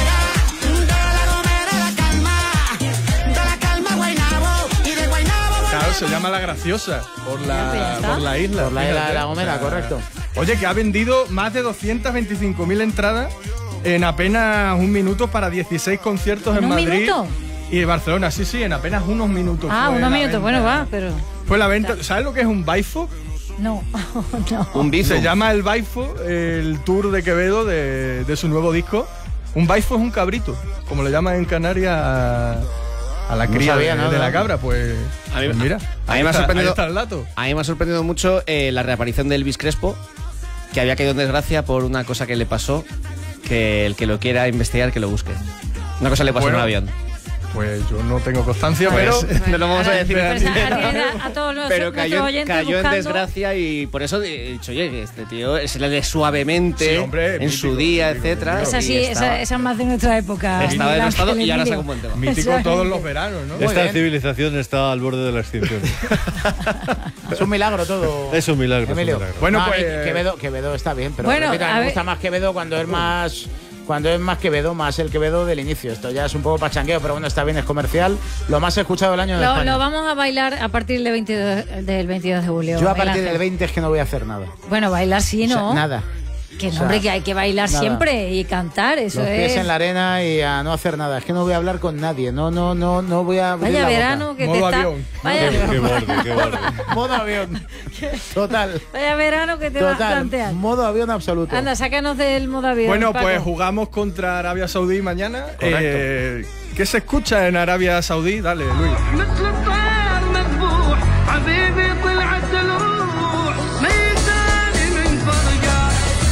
Claro, se llama La Graciosa, por Ya, pues ya la, está. por la isla. Por la isla fíjate. de La Gomera, O sea, correcto. Oye, que ha vendido más de doscientas veinticinco mil entradas en apenas un minuto para dieciséis conciertos en ¿Un Madrid minuto? y en Barcelona. Sí, sí, en apenas unos minutos. Ah, fue unos la minutos, venta. bueno, va, pero... Fue la venta. ¿Sabes lo que es un baifo? No, no. Un bizo. Se llama el baifo, el tour de Quevedo de, de su nuevo disco. Un baifo es un cabrito, como le llaman en Canarias a, a la No cría sabía de, nada. de la cabra. Pues, A mí- pues mira, a mí ahí me ha está- sorprendido- ahí está el dato. A mí me ha sorprendido mucho eh, la reaparición de Elvis Crespo, que había caído en desgracia por una cosa que le pasó, que el que lo quiera investigar, que lo busque. Una cosa le pasó Bueno, en un avión. Pues yo no tengo constancia, Pues, pero... no lo vamos a decir. Pues a, a- a todos los Pero nuestros cayó, oyentes cayó en buscando- desgracia y por eso he dicho, oye, este tío se le de suavemente Sí, hombre, en mítico, su día, mítico, etcétera. Esa y sí, estaba- esa, esa es más de nuestra época. Estaba Miguel devastado Ángel y ahora Emilio. saca un buen tema. Mítico Eso- todos los veranos, ¿no? Muy Esta bien. civilización está al borde de la extinción. Es un milagro todo. Es un milagro. es un Emilio. milagro. Bueno, No, a mí pues- Quevedo, Quevedo está bien, pero Bueno, repito, a me ver- gusta más Quevedo cuando es más cuando es más Quevedo, más el Quevedo del inicio. Esto ya es un poco pachangueo, pero bueno, está bien, es comercial. Lo más escuchado del año en Lo, España. lo vamos a bailar a partir del veintidós, del veintidós de julio. Yo a Miguel partir Ángel. del veinte es que no voy a hacer nada. Bueno, bailar sí, O sea, ¿no? nada. Que no, O sea, hombre, que hay que bailar nada. siempre y cantar, eso Los pies es. en la arena y a no hacer nada. Es que no voy a hablar con nadie. No, no, no, no voy a abrir Vaya la boca. verano que te Modo está. avión. Vaya, Qué, qué borde, qué borde. Modo avión. Total. vaya verano que te vas a Total. plantear. Modo avión absoluto. Anda, sácanos del modo avión. Bueno, Paco. pues jugamos contra Arabia Saudí mañana. Correcto. Eh, ¿Qué se escucha en Arabia Saudí? Dale, Luis. مثل الطير مذبوح حبيبي طلعت تلوح ميتاني من فرقة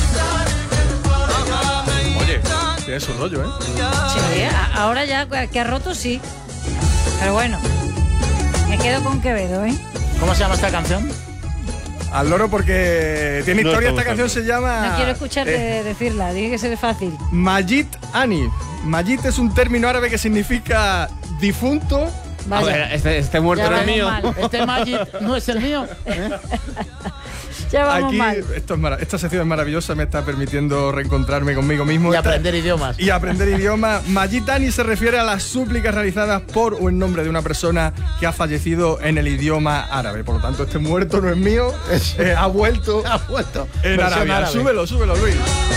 Oye, tiene su rollo, ¿eh? Sí, a- ahora ya que ha roto sí. Pero bueno, me quedo con Quevedo, ¿eh? ¿Cómo se llama esta canción? Al loro porque tiene No historia. estamos Esta canción se llama... No quiero escucharte eh, decirla, tiene que ser fácil. Majid Ani. Majid es un término árabe que significa difunto Vaya. A ver, este, este muerto Ya no es vamos mío. mal. Este Magic no es el mío. ¿eh? Ya vamos Aquí, mal. esto es mara- esta sección es maravillosa, me está permitiendo reencontrarme conmigo mismo. Y Esta- aprender idiomas. Y aprender idiomas. Magitani se refiere a las súplicas realizadas por o en nombre de una persona que ha fallecido en el idioma árabe. Por lo tanto, este muerto no es mío, eh, ha vuelto Ha vuelto. en Versión Arabia. árabe. Súbelo, súbelo, Luis.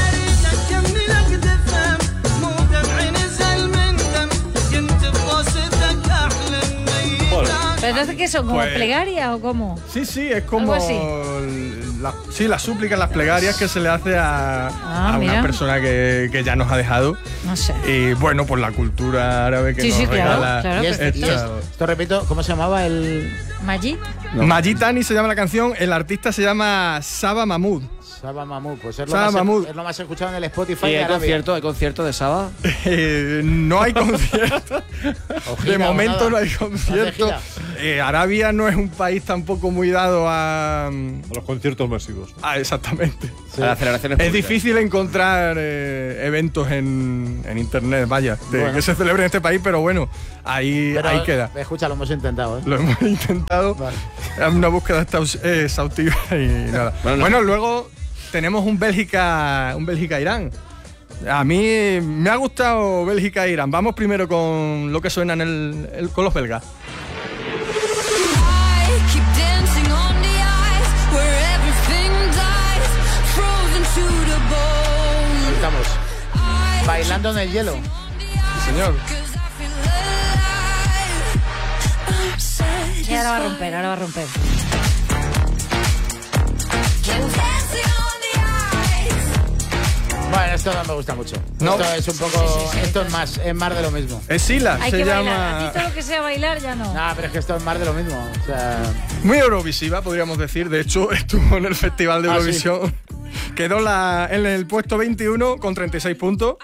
¿Pero entonces qué son? ¿Como Pues- plegarias o cómo? Sí, sí, es como Algo así. la, sí, las súplicas, las plegarias que se le hace a, Ah, a una mira. persona que, que ya nos ha dejado. No sé. Y bueno, pues la cultura árabe que Sí, nos sí, claro, regala. claro, Y este- y esta- esto, esto repito, ¿cómo se llamaba el ¿Maggi? Magitani se llama la canción, el artista se llama Saba Mahmood. Saba Mahmood? Pues es lo, Saba más, Mahmood. es lo más escuchado en el Spotify ¿Y de hay Arabia. concierto, hay concierto de Saba? Eh, no hay concierto. O De gira o momento nada. no hay ¿No concierto. hace gira? Eh, Arabia no es un país tampoco muy dado a. A los conciertos masivos. Ah, exactamente. A las celebraciones Es públicas. difícil encontrar eh, eventos en, en internet, vaya, de- Bueno. que se celebren en este país, pero bueno, ahí, Pero, ahí queda. Escucha, lo hemos intentado, ¿eh? Lo hemos intentado. Vale. Es una búsqueda extaus- eh, exhaustiva y nada. Bueno, Bueno, no. luego tenemos un Bélgica, un Bélgica-Irán. A mí me ha gustado Bélgica-Irán. Vamos primero con lo que suena en el, el- con los belgas. Estamos bailando en el hielo. Sí, señor. Y ahora va a romper, ahora va a romper. Bueno, esto no me gusta mucho. No. Esto es un poco. Esto es más, es más de lo mismo. Esila Hay se que llama. bailar. A ti todo lo que sea bailar ya no. No, pero es que esto es más de lo mismo. O sea, Muy eurovisiva, podríamos decir. De hecho, estuvo en el Festival de Ah, Eurovisión. Quedó la, en el puesto veintiuno con treinta y seis puntos.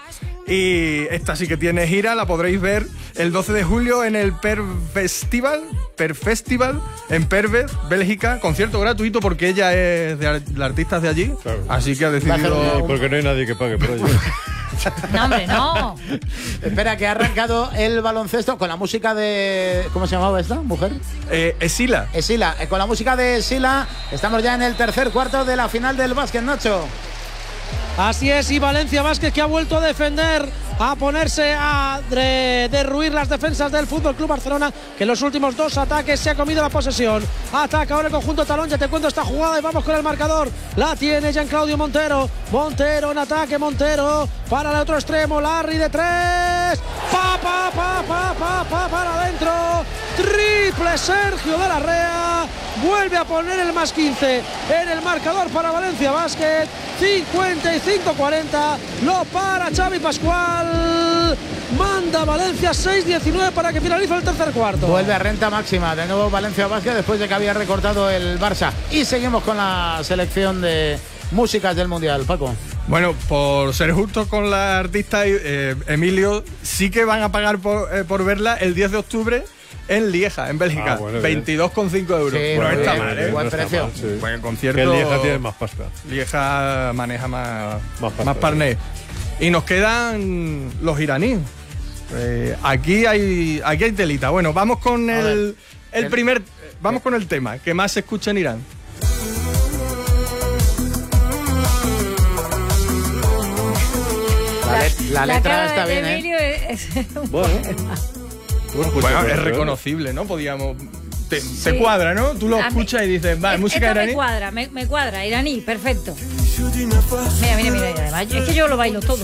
Y esta sí que tiene gira, la podréis ver el doce de julio en el Per Festival, Per Festival en Pervez, Bélgica. Concierto gratuito porque ella es de ar- la artista de allí. Claro. Así que ha Va a hacer decidido. un- Porque no hay nadie que pague por ello. No, hombre, no. espera, que ha arrancado el baloncesto con la música de. ¿Cómo se llamaba esta mujer? Eh, Esila. Esila. Eh, Con la música de Esila, estamos ya en el tercer cuarto de la final del básquet, Nacho. Así es, y Valencia Vázquez que ha vuelto a defender, a ponerse a de- derruir las defensas del Fútbol Club Barcelona, que en los últimos dos ataques se ha comido la posesión. Ataca ahora el conjunto talón, ya te cuento esta jugada y vamos con el marcador. La tiene Jean-Claudio Montero. Montero en ataque, Montero para el otro extremo, Larry de tres. Pa, pa, pa, pa, pa, pa, para adentro. Triple Sergio de la Rea. Vuelve a poner el más quince en el marcador para Valencia Basket. cincuenta y cinco cuarenta. Lo para Xavi Pascual. Manda Valencia seis diecinueve para que finalice el tercer cuarto. Vuelve a renta máxima. De nuevo Valencia Vázquez después de que había recortado el Barça. Y seguimos con la selección de músicas del Mundial, Paco. Bueno, por ser justo con la artista eh, Emilio, sí que van a pagar por, eh, por verla el diez de octubre en Lieja, en Bélgica. Ah, bueno, bien. veintidós con cinco euros. Sí, no muy está bien, mal, ¿eh? buen No está precio. mal, sí. Buen concierto. Que el Lieja tiene más pasta. Lieja maneja más, Más pasta, más parné. Y nos quedan los iraníes. Eh, aquí hay aquí hay telita. Bueno, vamos con A el, ver. el primer. Vamos con el tema que más se escucha en Irán. La, let- la La letra cara está de bien, ¿eh? Emilio es, es un Bueno. poema. Bueno, pues Bueno, sí, es pero- reconocible, ¿no? Podíamos. Te, Sí. te cuadra, ¿no? Tú lo A mí- escuchas y dices, va, Es- música esta me iraní. cuadra, me, me cuadra, iraní, perfecto. Mira, mira, mira, y además, es que yo lo bailo todo.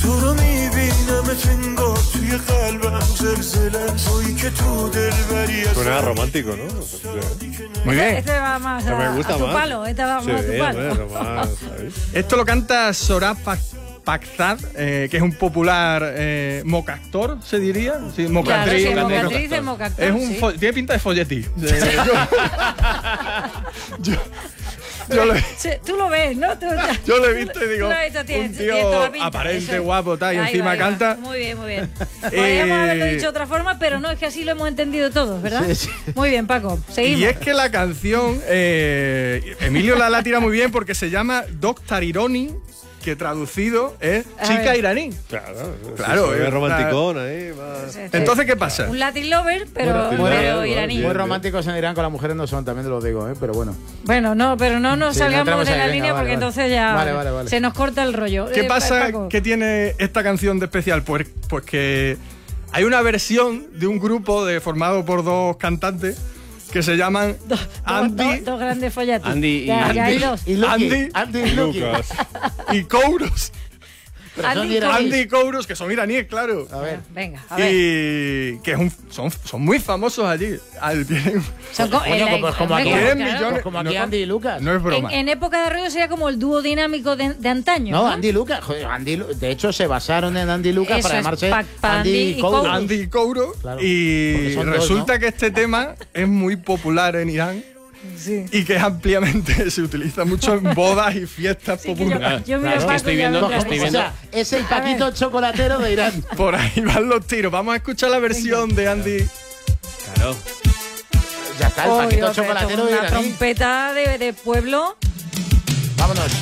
Suena romántico, ¿no? Muy bien. Este va más No a, me gusta a tu más. palo, este va Sí, más a tu palo. bueno, más, ¿sabes? Esto lo canta Sorab Pakzad, eh, que es un popular eh, mocactor, se diría. Sí, Claro, mocatriz. sí, mocatriz. mocatriz de mocactor, Es un sí. fo- tiene pinta de folletí. Eh, yo, yo, yo lo, Sí, tú lo ves, ¿no? Tú, yo lo he visto y digo, tú lo has visto, tiene- un tiene toda la tío pinta, aparente, eso. guapo, tal, y Ahí encima va, ahí va. canta. Muy bien, muy bien. Podríamos haberlo dicho de otra forma, pero no, es que así lo hemos entendido todos, ¿verdad? Sí, sí. Muy bien, Paco, seguimos. Y es que la canción, eh, Emilio la, la tira muy bien porque se llama Doctor Ironi que traducido es A chica ver. iraní. Claro, Claro, es es romanticón ahí. Pues, Va. este, Entonces, ¿qué pasa? Un Latin lover, pero, Muy- pero muy- iraní. Muy románticos en Irán con las mujeres no son, también te lo digo, ¿eh? Pero bueno. Bueno, no, pero no nos Sí, no salgamos entramos de ahí, la venga, línea vale, porque vale. entonces ya Vale, vale, vale. se nos corta el rollo. ¿Qué Eh, pasa? Paco. ¿Qué tiene esta canción de especial? Pues, pues que hay una versión de un grupo de, formado por dos cantantes que se llaman Dos, Andy, dos- dos grandes follatis. Andy y- Ya, ya hay dos. Y Lucky, Andy- Andy y Lucky. Lucas. y Kouros. Pero son Andy iraníes. Andy y Kouros, que son iraníes, claro. A ver. Venga, a ver. Y que es un- son, son muy famosos allí. Al- tienen- Son co- Coño, en la- pues como hombre, aquí, Tienen claro. millones. Pues como aquí No, Andy y Lucas. No es En, broma. en época de rollo sería como el dúo dinámico de, de antaño. No, ¿no? Andy y Lucas. Joder, Andy, Lu- de hecho, se basaron en Andy y Lucas Eso para es, llamarse pa- pa Andy Andy y y Kouros. Kouros. Andy y Kouro. Claro, Y porque son dos, resulta ¿no? que este tema es muy popular en Irán. Sí. Y que ampliamente se utiliza mucho en bodas y fiestas Sí, que yo, populares. yo miro Claro, es que Paco estoy y ya viendo- veo Pues, estoy que- o sea, es el Paquito chocolatero de Irán. Por ahí van los tiros. Vamos a escuchar la versión de Andy. Claro. Ya está, el Oh, Paquito Dios, pero chocolatero con de una Irán. trompeta de, de pueblo. Vámonos.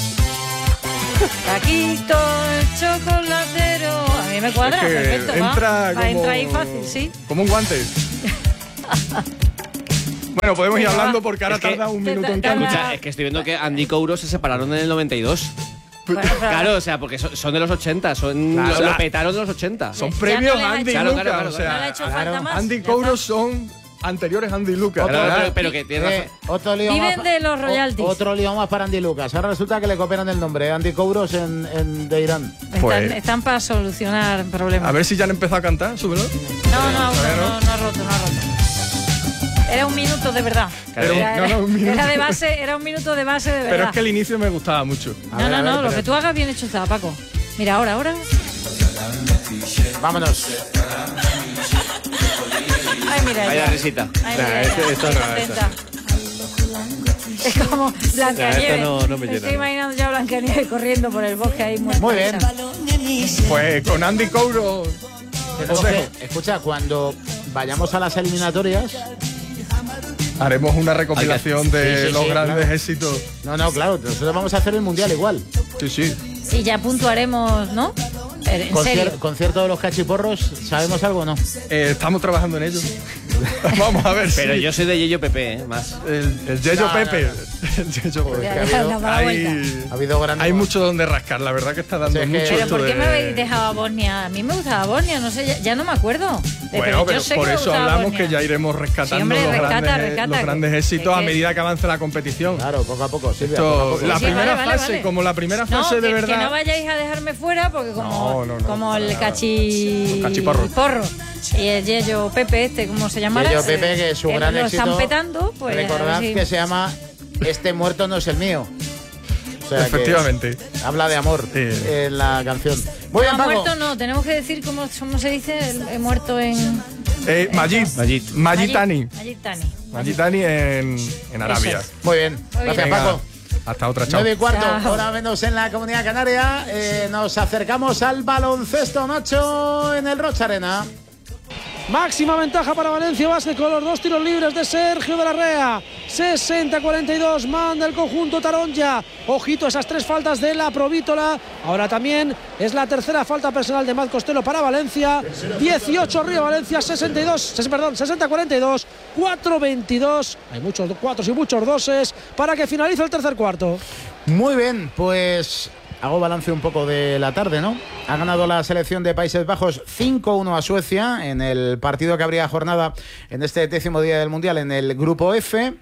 Taquito, el chocolatero. A mí me cuadra, Es que perfecto. va. entra Va, como- entra ahí fácil, sí. Como un guante. Bueno, podemos ir Venga, hablando va. porque ahora Es que- tarda un Te- minuto en te- cada. tarda- Escucha, es que estoy viendo que Andy y Kouros se separaron en el noventa y dos. Bueno, pero- Claro, o sea, porque son, son de los ochenta, son, Claro, lo, o sea, lo petaron de los ochenta. Son Ya previos no le ha Andy y hecho- Claro, Lucas. claro, claro, o sea, no le ha hecho claro, falta más. Andy y ya Kouros está. son anteriores a Andy y Lucas. Otro- Claro, Ah, pero, pero que tienes Eh, razón. otro lío Viven más, de los o- royalties. Otro lío más para Andy Lucas. Ahora resulta que le cooperan el nombre, Andy Kouros en, en- de Irán. Están, Pues- están para solucionar problemas. A ver si ya han empezado a cantar, súbelo. No, no, no, Todavía no, no ha roto, no ha roto. Era un minuto de verdad. Era un- Era, no, no, un minuto. era de base, era un minuto de base de verdad. Pero es que el inicio me gustaba mucho. A No, ver, no, a ver, no, lo pero- que tú hagas bien hecho está, Paco. Mira, ahora, ahora. Vámonos. Ay, mira. Vaya ella. risita. Ay, Nah, mira, este- ella, esto qué no, contenta. Es como Blancanieves. esto no- no me estoy llena, no. imaginando ya a Blancanieves corriendo por el bosque ahí muerta. Muy bien. Pues con Andy Kouros. Tenemos os dejo. que- escucha, cuando vayamos a las eliminatorias. Haremos una recopilación de Sí, sí, los sí, grandes claro. éxitos. No, no, claro, nosotros vamos a hacer el mundial igual. Sí, sí. Y ya puntuaremos, ¿no? En Concier- serio. concierto de los cachiporros, ¿sabemos algo o no? Eh, estamos trabajando en ello. Vamos a ver Pero si yo soy de Yello Pepe, ¿eh? Más. el, el Yeyo No, Pepe. no, El Yeyo Pepe. Ya, que ha ya, habido- nos da la Hay, vuelta. Ha habido grandes. hay mucho donde rascar, la verdad que está dando Sí, es que- mucho. Pero esto ¿por qué de- me habéis dejado a Bosnia? A mí me gustaba Bosnia, no sé, ya, ya no me acuerdo. De- Bueno, yo pero sé por que me eso gustaba hablamos Bosnia. que ya iremos rescatando Sí, hombre, los, rescata, grandes, rescata, los que- grandes éxitos que- a medida que avance la competición. Claro, poco a poco, Silvia. Esto- poco a poco. la Sí, primera vale, vale, fase, vale. como la primera No, fase de que, verdad. que no vayáis a dejarme fuera porque como, No, no, no, como el para- cachi... Los cachiporros. porro y el Yello Pepe este, ¿cómo se llamará? Yello Pepe, que es su Eh, gran lo éxito. están petando, pues a ver Recordad si- que se llama Este muerto no es el mío. O sea que Efectivamente. habla de amor Sí. en la canción. Muy bien, No, Paco. muerto no, tenemos que decir cómo, cómo se dice el, el muerto en... Eh, Majid. Majid. Majitani. Majitani. Majitani en, en Arabia. Eso Muy bien. Muy Gracias, bien. Paco. Hasta otra, chao. nueve y cuarto, Chao. hora menos en la Comunidad Canaria. Eh, nos acercamos al baloncesto, Nacho, en el Rocha Arena. Máxima ventaja para Valencia Basket con los dos tiros libres de Sergio de la Rea. sesenta a cuarenta y dos, manda el conjunto Taronja. Ojito esas tres faltas de la Provítola. Ahora también es la tercera falta personal de Matt Costello para Valencia. dieciocho arriba Valencia, sesenta y dos, ses- perdón, sesenta a cuarenta y dos, cuatro veintidós. Hay muchos cuatro y muchos doses para que finalice el tercer cuarto. Muy bien, pues hago balance un poco de la tarde, ¿no? Ha ganado la selección de Países Bajos cinco uno a Suecia en el partido que abría jornada en este décimo día del Mundial en el Grupo F.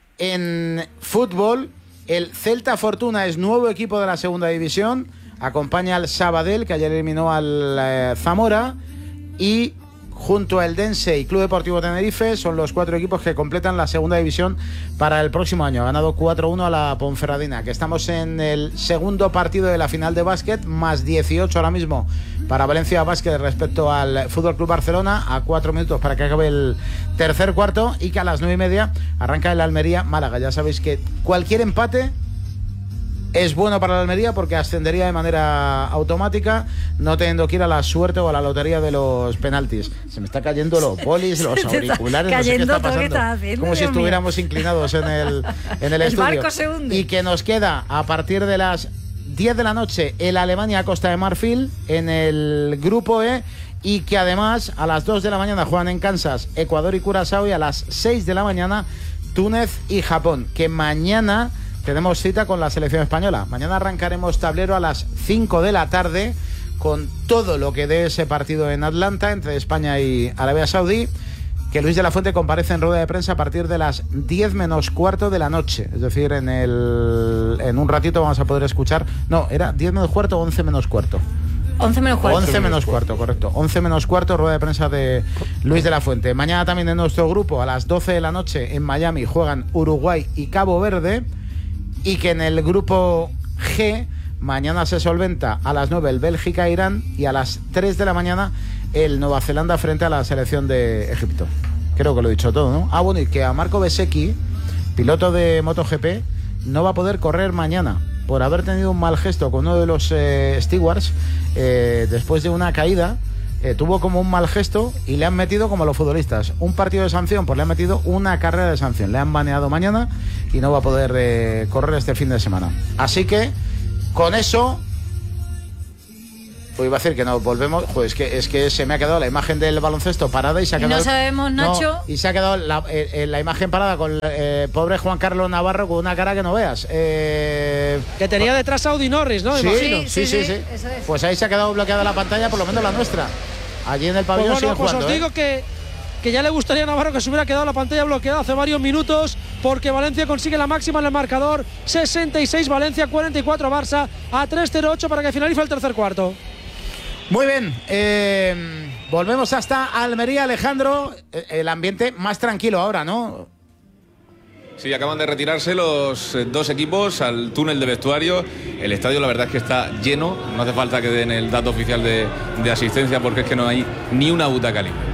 En fútbol, el Celta Fortuna es nuevo equipo de la segunda división. Acompaña al Sabadell, que ayer eliminó al eh, Zamora. Y junto al Dense y Club Deportivo Tenerife son los cuatro equipos que completan la segunda división para el próximo año. Ha ganado cuatro uno a la Ponferradina, que estamos en el segundo partido de la final de básquet, más dieciocho ahora mismo para Valencia Básquet respecto al F C Barcelona, a cuatro minutos para que acabe el tercer cuarto, y que a las nueve y media arranca el Almería Málaga. Ya sabéis que cualquier empate es bueno para la Almería porque ascendería de manera automática, no teniendo que ir a la suerte o a la lotería de los penaltis. Se me está cayendo los bolis, los Se te está auriculares, no sé qué cayendo está todo lo que pasando. estás haciendo, Como si Dios mío. estuviéramos inclinados en el, en el, El estudio. barco se hunde. Y que nos queda a partir de las diez de la noche el Alemania-Costa de Marfil en el grupo E, y que además a las dos de la mañana juegan en Kansas Ecuador y Curazao, y a las seis de la mañana Túnez y Japón, que mañana tenemos cita con la selección española. Mañana arrancaremos tablero a las cinco de la tarde con todo lo que dé ese partido en Atlanta entre España y Arabia Saudí, que Luis de la Fuente comparece en rueda de prensa a partir de las diez menos cuarto de la noche. Es decir, en el en un ratito vamos a poder escuchar... No, ¿era diez menos cuarto o once menos cuarto? once menos cuarto. once menos cuarto, correcto. once menos cuarto, rueda de prensa de Luis de la Fuente. Mañana también en nuestro grupo, a las doce de la noche en Miami, juegan Uruguay y Cabo Verde. Y que en el grupo G, mañana se solventa a las nueve el Bélgica-Irán, y a las tres de la mañana el Nueva Zelanda frente a la selección de Egipto. Creo que lo he dicho todo, ¿no? Ah, bueno, y que a Marco Bezzecchi, piloto de MotoGP, no va a poder correr mañana por haber tenido un mal gesto con uno de los eh, stewards eh, después de una caída. Eh, tuvo como un mal gesto y le han metido, como los futbolistas, un partido de sanción, pues le han metido una carrera de sanción. Le han baneado mañana y no va a poder eh, correr este fin de semana. Así que, con eso... Pues iba a decir que no volvemos. Pues es que, es que se me ha quedado la imagen del baloncesto parada y se ha Y quedado. no sabemos, Nacho. No, y se ha quedado la, eh, la imagen parada con el eh, pobre Juan Carlos Navarro con una cara que no veas. Eh, que tenía detrás Audi Norris, ¿no? Sí, Imagino. sí, sí, sí, sí. Pues ahí se ha quedado bloqueada la pantalla, por lo menos la nuestra. Allí en el pabellón Pues bueno, siguen pues jugando. os digo ¿eh? que, que ya le gustaría a Navarro que se hubiera quedado la pantalla bloqueada hace varios minutos, porque Valencia consigue la máxima en el marcador. sesenta y seis Valencia, cuarenta y cuatro Barça, a tres cero ocho para que finalice el tercer cuarto. Muy bien, eh, volvemos hasta Almería, Alejandro. El ambiente más tranquilo ahora, ¿no? Sí, acaban de retirarse los eh, dos equipos al túnel de vestuario. El estadio, la verdad es que está lleno. No hace falta que den el dato oficial de, de asistencia, porque es que no hay ni una butaca libre.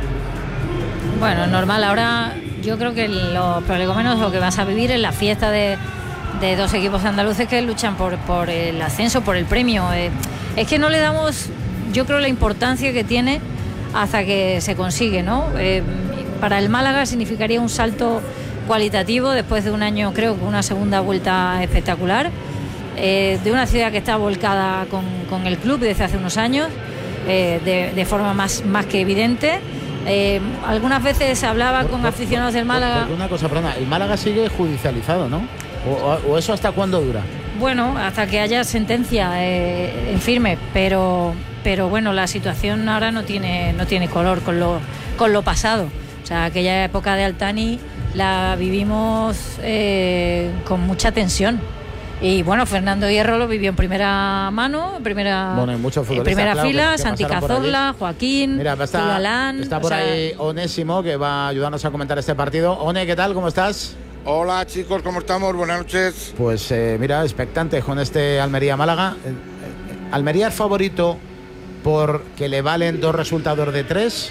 Bueno, normal. Ahora yo creo que los prolegómenos lo que vas a vivir es la fiesta de, de dos equipos andaluces que luchan por, por el ascenso, por el premio. Eh, es que no le damos, yo creo, la importancia que tiene hasta que se consigue, ¿no? Eh, para el Málaga significaría un salto cualitativo después de un año, creo que una segunda vuelta espectacular, eh, de una ciudad que está volcada con, con el club desde hace unos años, eh, de, de forma más, más que evidente. Eh, algunas veces hablaba con aficionados del Málaga. Porque una cosa, perdona, el Málaga sigue judicializado, ¿no? O, o, o eso hasta cuándo dura. Bueno, hasta que haya sentencia eh, en firme, pero pero bueno, la situación ahora no tiene no tiene color con lo con lo pasado. O sea, aquella época de Altani la vivimos eh, con mucha tensión. Y bueno, Fernando Hierro lo vivió en primera mano, en primera, bueno, hay muchos en primera claro, fila, que, que Santi Cazorla, Joaquín, Mira, está, Tulalán, está por o sea, ahí Onésimo, que va a ayudarnos a comentar este partido. One, ¿qué tal? ¿Cómo estás? Hola chicos, ¿cómo estamos? Buenas noches. Pues eh, mira, expectantes con este Almería-Málaga. Eh, eh, Almería es favorito porque le valen dos resultados de tres.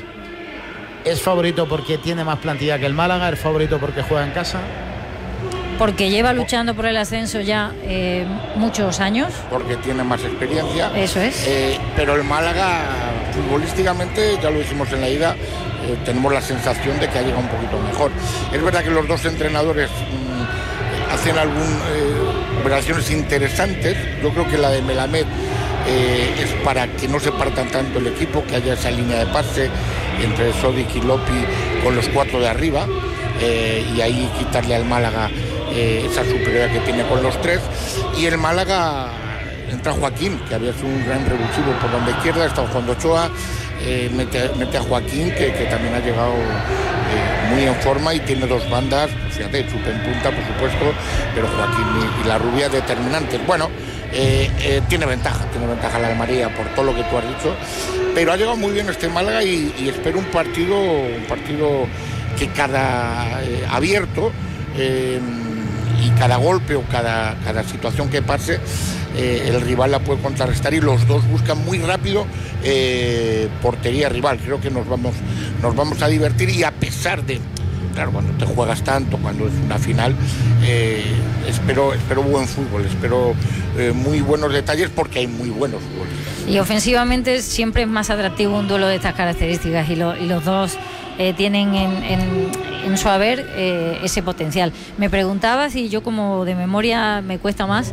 Es favorito porque tiene más plantilla que el Málaga. Es favorito porque juega en casa. Porque lleva luchando por el ascenso ya eh, muchos años. Porque tiene más experiencia. Eso es. Eh, pero el Málaga, futbolísticamente, ya lo dijimos en la ida, eh, tenemos la sensación de que ha llegado un poquito mejor. Es verdad que los dos entrenadores mmm, hacen algunas eh, operaciones interesantes. Yo creo que la de Melamed eh, es para que no se partan tanto el equipo, que haya esa línea de pase entre Sodic y Lopi con los cuatro de arriba, eh, y ahí quitarle al Málaga Eh, esa superioridad que tiene con los tres. Y el Málaga entra Joaquín, que había sido un gran revulsivo por la izquierda, está jugando Ochoa, eh, mete, mete a Joaquín, que, que también ha llegado eh, muy en forma y tiene dos bandas, pues fíjate, chupa en punta, por supuesto, pero Joaquín y, y la Rubia determinantes. Bueno, eh, eh, tiene ventaja, tiene ventaja la Almería por todo lo que tú has dicho, pero ha llegado muy bien este Málaga y, y espero un partido, un partido que cada eh, abierto, eh, y cada golpe o cada, cada situación que pase, eh, el rival la puede contrarrestar y los dos buscan muy rápido eh, portería rival. Creo que nos vamos, nos vamos a divertir, y a pesar de, claro, cuando te juegas tanto, cuando es una final, eh, espero, espero buen fútbol, espero eh, muy buenos detalles, porque hay muy buenos futbolistas. Y ofensivamente siempre es más atractivo un duelo de estas características, y, lo, y los dos eh, tienen en, en, en su haber eh, ese potencial. Me preguntabas, y yo como de memoria me cuesta más,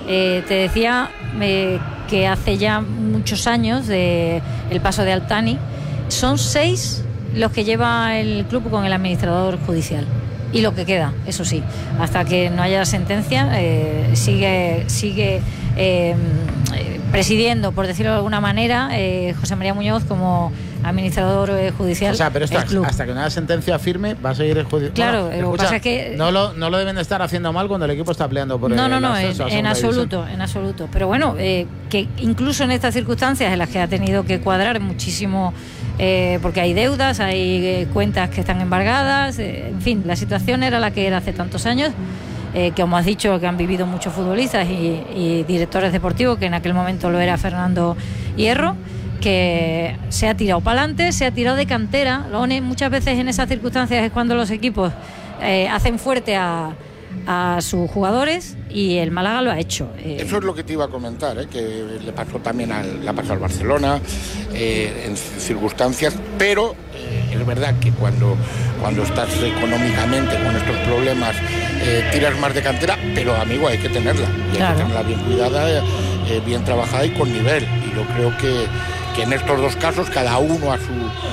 Eh, te decía eh, que hace ya muchos años de el paso de Altani, son seis los que lleva el club con el administrador judicial. Y lo que queda, eso sí, hasta que no haya sentencia, eh, sigue, sigue eh, presidiendo, por decirlo de alguna manera, eh, José María Muñoz como administrador eh, judicial. O sea, pero esto del club. hasta que no haya sentencia firme va a seguir el judicial. Claro, bueno, lo que escucha, pasa es que no lo, no lo deben estar haciendo mal cuando el equipo está peleando por no, el no, no, ascenso en, a en segunda absoluto, división. en absoluto. Pero bueno, eh, que incluso en estas circunstancias en las que ha tenido que cuadrar muchísimo, eh, porque hay deudas, hay eh, cuentas que están embargadas, eh, en fin, la situación era la que era hace tantos años. Eh, que como has dicho, que han vivido muchos futbolistas y, y directores deportivos, que en aquel momento lo era Fernando Hierro, que se ha tirado para adelante, se ha tirado de cantera. Lo one, muchas veces en esas circunstancias es cuando los equipos eh, hacen fuerte a, a sus jugadores, y el Málaga lo ha hecho. Eh, Eso es lo que te iba a comentar, ¿eh? Que le pasó también al, le pasó al Barcelona eh, en circunstancias, pero eh, es verdad que cuando, cuando estás económicamente con estos problemas eh, tiras más de cantera, pero amigo, hay que tenerla, y hay Claro. que tenerla bien cuidada, eh, bien trabajada y con nivel. Y yo creo que, que en estos dos casos, cada uno a su,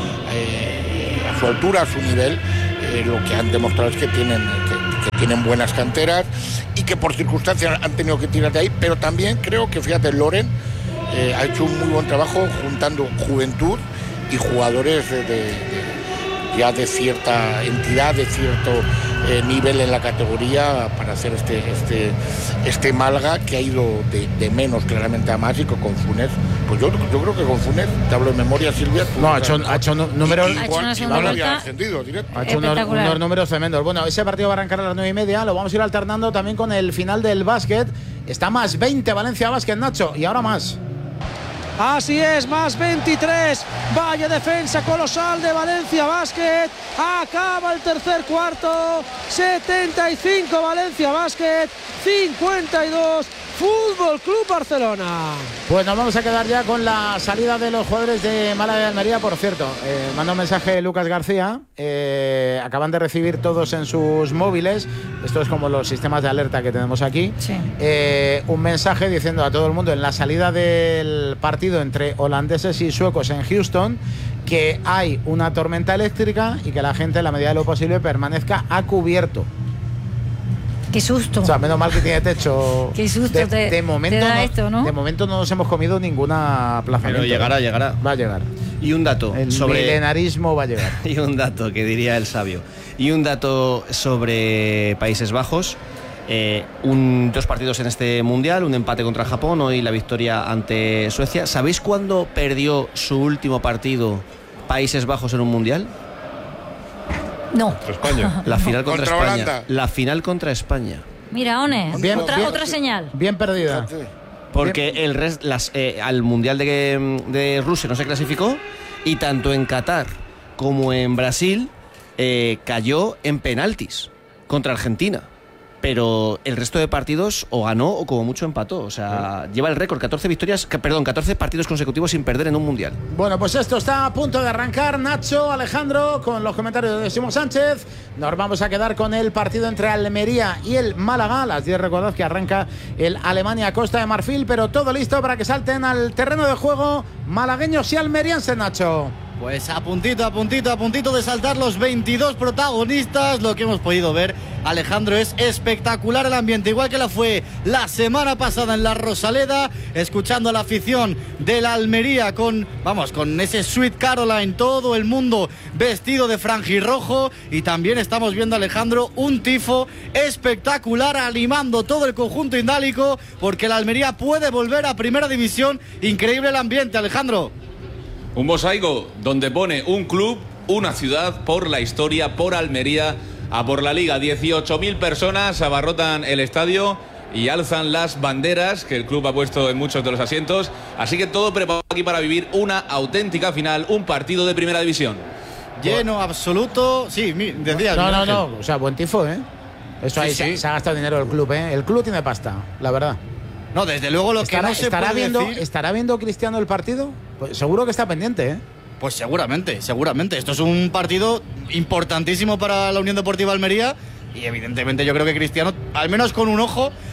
eh, a su altura, a su nivel, eh, lo que han demostrado es que tienen, que, que tienen buenas canteras y que por circunstancias han tenido que tirar de ahí, pero también creo que, fíjate, Loren eh, ha hecho un muy buen trabajo juntando juventud y jugadores de, de, de, ya de cierta entidad, de cierto eh, nivel en la categoría, para hacer este este este Málaga, que ha ido de, de menos claramente a más, y que con Funes, pues yo, yo creo que con Funes, te hablo de memoria, Silvia, tú- No, ha hecho, ha hecho nu- números. igual- Ha hecho una segunda igual había vuelta ascendido directo. Ha hecho unos, espectacular. unos números tremendos. Bueno, ese partido va a arrancar a las nueve y media. Lo vamos a ir alternando también con el final del básquet. Está más veinte Valencia Básquet, Nacho. Y ahora más. Así es, más veintitrés. Vaya defensa colosal de Valencia Basket. Acaba el tercer cuarto. setenta y cinco Valencia Basket, cincuenta y dos Fútbol Club Barcelona. Pues nos vamos a quedar ya con la salida de los jugadores de Málaga y Almería. Por cierto, eh, manda un mensaje Lucas García. Eh, acaban de recibir todos en sus móviles. Esto es como los sistemas de alerta que tenemos aquí. Sí. Eh, un mensaje diciendo a todo el mundo en la salida del partido entre holandeses y suecos en Houston que hay una tormenta eléctrica y que la gente, en la medida de lo posible, permanezca a cubierto. Qué susto. O sea, menos mal que tiene techo. Qué susto de, te- de momento te da no, esto, ¿no? De momento no nos hemos comido ninguna aplazamiento. Pero llegará, llegará. Va a llegar. Y un dato El sobre milenarismo va a llegar. y un dato que diría el sabio. Y un dato sobre Países Bajos. Eh, un, dos partidos en este mundial, un empate contra Japón, hoy la victoria ante Suecia. ¿Sabéis cuándo perdió su último partido Países Bajos en un mundial? No. Contra España. La final contra, Contra España. Holanda. La final contra España. Mira, One, Bien, otra, bien. otra señal. Bien perdida. Porque el rest, las, eh, al mundial de, de Rusia no se clasificó, y tanto en Qatar como en Brasil eh, cayó en penaltis contra Argentina. Pero el resto de partidos o ganó o como mucho empató. O sea, lleva el récord, catorce victorias, que- perdón, catorce partidos consecutivos sin perder en un mundial. Bueno, pues esto está a punto de arrancar. Nacho, Alejandro, con los comentarios de Simón Sánchez. Nos vamos a quedar con el partido entre Almería y el Málaga. A las diez recordad que arranca el Alemania-Costa de Marfil, pero todo listo para que salten al terreno de juego malagueños y almerienses, Nacho. Pues a puntito, a puntito, a puntito de saltar los veintidós protagonistas. Lo que hemos podido ver, Alejandro, es espectacular el ambiente, igual que la fue la semana pasada en la Rosaleda, escuchando a la afición de la Almería con, vamos, con ese Sweet Caroline, todo el mundo vestido de franjirrojo. Y también estamos viendo, Alejandro, un tifo espectacular animando todo el conjunto indálico, porque la Almería puede volver a primera división. Increíble el ambiente, Alejandro. Un mosaico donde pone un club, una ciudad, por la historia, por Almería, a por la Liga. dieciocho mil personas abarrotan el estadio y alzan las banderas que el club ha puesto en muchos de los asientos. Así que todo preparado aquí para vivir una auténtica final, un partido de primera división. Lleno absoluto. Sí, mi- decías. No, Miguel no, Ángel. no. O sea, buen tifo, ¿eh? Eso Sí, ahí sí. Se, se ha gastado dinero el club, ¿eh? El club tiene pasta, la verdad. No, desde luego lo ¿Estará, que no se estará puede viendo, decir... ¿Estará viendo Cristiano el partido? Pues seguro que está pendiente, ¿eh? Pues seguramente, seguramente. Esto es un partido importantísimo para la Unión Deportiva Almería y evidentemente yo creo que Cristiano, al menos con un ojo,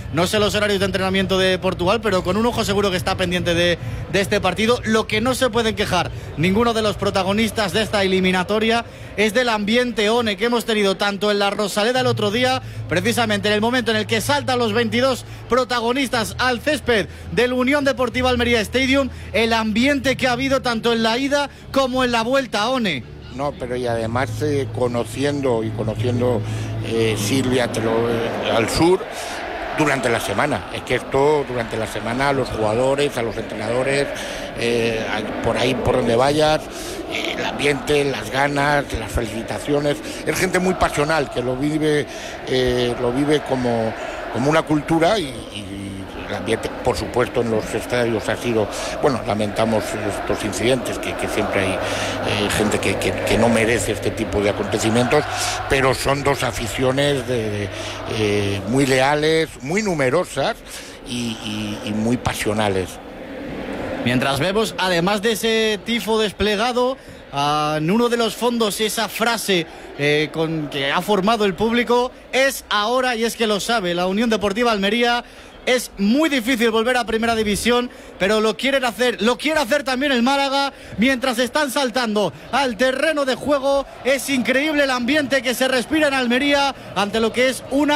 No sé los horarios de entrenamiento de Portugal, pero con un ojo seguro que está pendiente de, de este partido. Lo que no se pueden quejar ninguno de los protagonistas de esta eliminatoria es del ambiente ONE que hemos tenido tanto en la Rosaleda el otro día, precisamente en el momento en el que saltan los veintidós protagonistas al césped del Unión Deportiva Almería Stadium, el ambiente que ha habido tanto en la ida como en la vuelta, ONE. No, pero y además eh, conociendo y conociendo eh, Silvia te lo, eh, al sur durante la semana. Es que esto durante la semana a los jugadores, a los entrenadores, eh, por ahí por donde vayas, eh, el ambiente, las ganas, las felicitaciones. Es gente muy pasional que lo vive, eh, lo vive como, como una cultura y, y el ambiente, por supuesto, en los estadios ha sido, bueno, lamentamos estos incidentes, que, que siempre hay eh, gente que, que, que no merece este tipo de acontecimientos, pero son dos aficiones de, de, eh, muy leales, muy numerosas y, y, y muy pasionales. Mientras vemos, además de ese tifo desplegado, uh, en uno de los fondos esa frase eh, con que ha formado el público, es ahora, y es que lo sabe la Unión Deportiva Almería. Es muy difícil volver a Primera División, pero lo quieren hacer, lo quiere hacer también el Málaga, mientras están saltando al terreno de juego. Es increíble el ambiente que se respira en Almería ante lo que es una